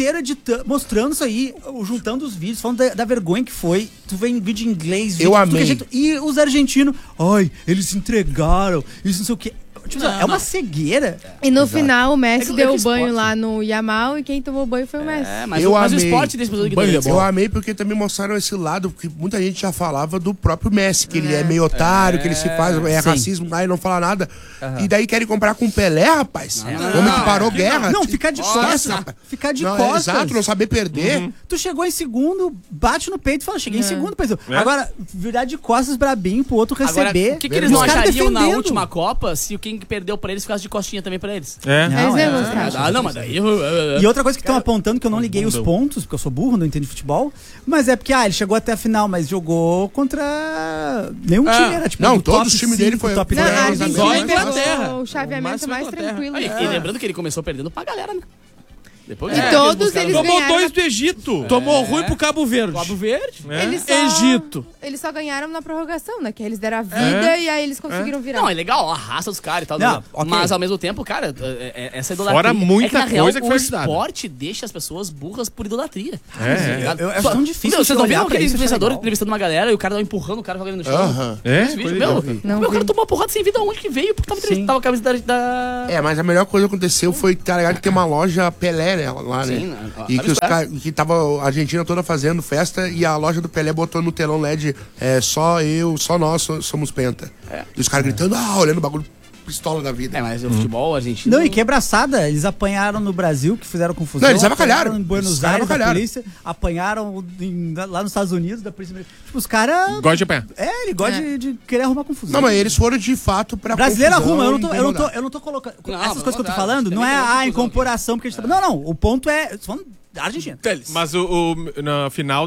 S10: mostrando isso aí, juntando os vídeos, falando da vergonha que foi. Tu vê em vídeo em inglês,
S11: Eu amei.
S10: e os argentinos, ai, eles se entregaram, isso não sei o quê. Tipo, é uma cegueira.
S14: E no final o Messi deu
S3: que
S14: o banho
S3: esporte.
S14: lá no Yamal e quem tomou banho foi o Messi.
S3: Mas
S11: Eu
S3: o
S11: amei.
S3: esporte desse pessoal que
S11: Eu amei porque também mostraram esse lado, porque muita gente já falava do próprio Messi, que ele é meio otário, que ele se faz, racismo, aí não fala nada. E daí querem comparar com o Pelé, rapaz. O homem que parou guerra.
S10: Não, ficar de costas. Ficar de costas.
S11: Exato, não saber perder.
S10: Tu chegou em segundo, bate no peito e fala, cheguei em segundo, pensou. Agora, virar de costas brabinho pro outro
S3: Agora,
S10: receber.
S3: o que eles
S10: os
S3: não
S10: caras
S3: achariam na
S10: defendendo.
S3: última Copa se quem perdeu pra eles ficasse de costinha também pra eles?
S10: Não,
S14: Eles demonstraram.
S3: Não, mas daí...
S10: E outra coisa que estão apontando, que eu não liguei os pontos, porque eu sou burro, não entendo de futebol, mas é porque, ele chegou até a final, mas jogou contra nenhum time, era tipo
S11: Não,
S10: do
S11: todos
S10: top
S11: os times
S10: 5,
S11: dele foi
S10: top
S14: Não,
S10: 10.
S14: a Argentina
S13: Só a
S14: pegou
S13: Inglaterra.
S14: o chaveamento mais tranquilo.
S3: E lembrando que ele começou perdendo pra galera, né? Depois
S14: E todos eles
S13: Tomou
S14: ganharam.
S13: 2 do Egito. Tomou ruim pro Cabo Verde.
S3: Cabo Verde.
S13: Egito.
S14: Eles só ganharam na prorrogação, né? Que eles deram a vida e aí eles conseguiram virar.
S3: Não, é legal, a raça dos caras e tal.
S10: Não, ok.
S3: Mas ao mesmo tempo, cara, essa idolatria.
S12: Fora muita
S3: é que, na real,
S12: coisa que foi
S3: o
S12: ajudada.
S3: esporte deixa as pessoas burras por idolatria.
S10: Eu acho tão difícil
S3: Vocês não
S10: olhar
S3: viram
S10: pra
S3: aquele
S10: isso,
S3: influenciador
S10: legal.
S3: entrevistando uma galera e o cara tava empurrando o cara jogando no chão?
S11: Aham.
S3: Esse vídeo, meu,
S14: Não
S3: meu cara
S14: vi.
S3: tomou uma porrada sem vida onde que veio, porque tava a camisa da...
S11: Mas a melhor coisa que aconteceu foi, tá ligado, que tem uma loja Pelé, né, lá, né?
S3: Sim,
S11: E que, que tava a Argentina toda fazendo festa e a loja do Pelé botou no telão LED, só nós somos penta. E os caras gritando, olhando o bagulho, pistola da vida.
S3: mas o futebol argentino...
S10: Não, e quebraçada, eles apanharam no Brasil, que fizeram confusão.
S11: Não, eles avacalharam.
S10: Apanharam em Buenos
S11: Os caras
S10: Aires, da
S11: avacalharam.
S10: polícia, apanharam lá nos Estados Unidos, da polícia. Tipo, os caras...
S12: Gosta de apanhar.
S10: Ele gosta de querer arrumar confusão.
S11: Não, mas eles foram de fato pra
S10: Brasileiro
S11: confusão
S10: arruma,
S11: e incomodar.
S10: eu não tô colocando.
S3: Não,
S10: essas
S3: mas
S10: coisas que eu tô
S3: verdade,
S10: falando,
S3: também
S10: não
S3: tem
S10: é
S3: muita
S10: em
S3: confusão
S10: comparação, porque a gente tá. Não, o ponto é. Tô falando da Argentina.
S12: Mas na final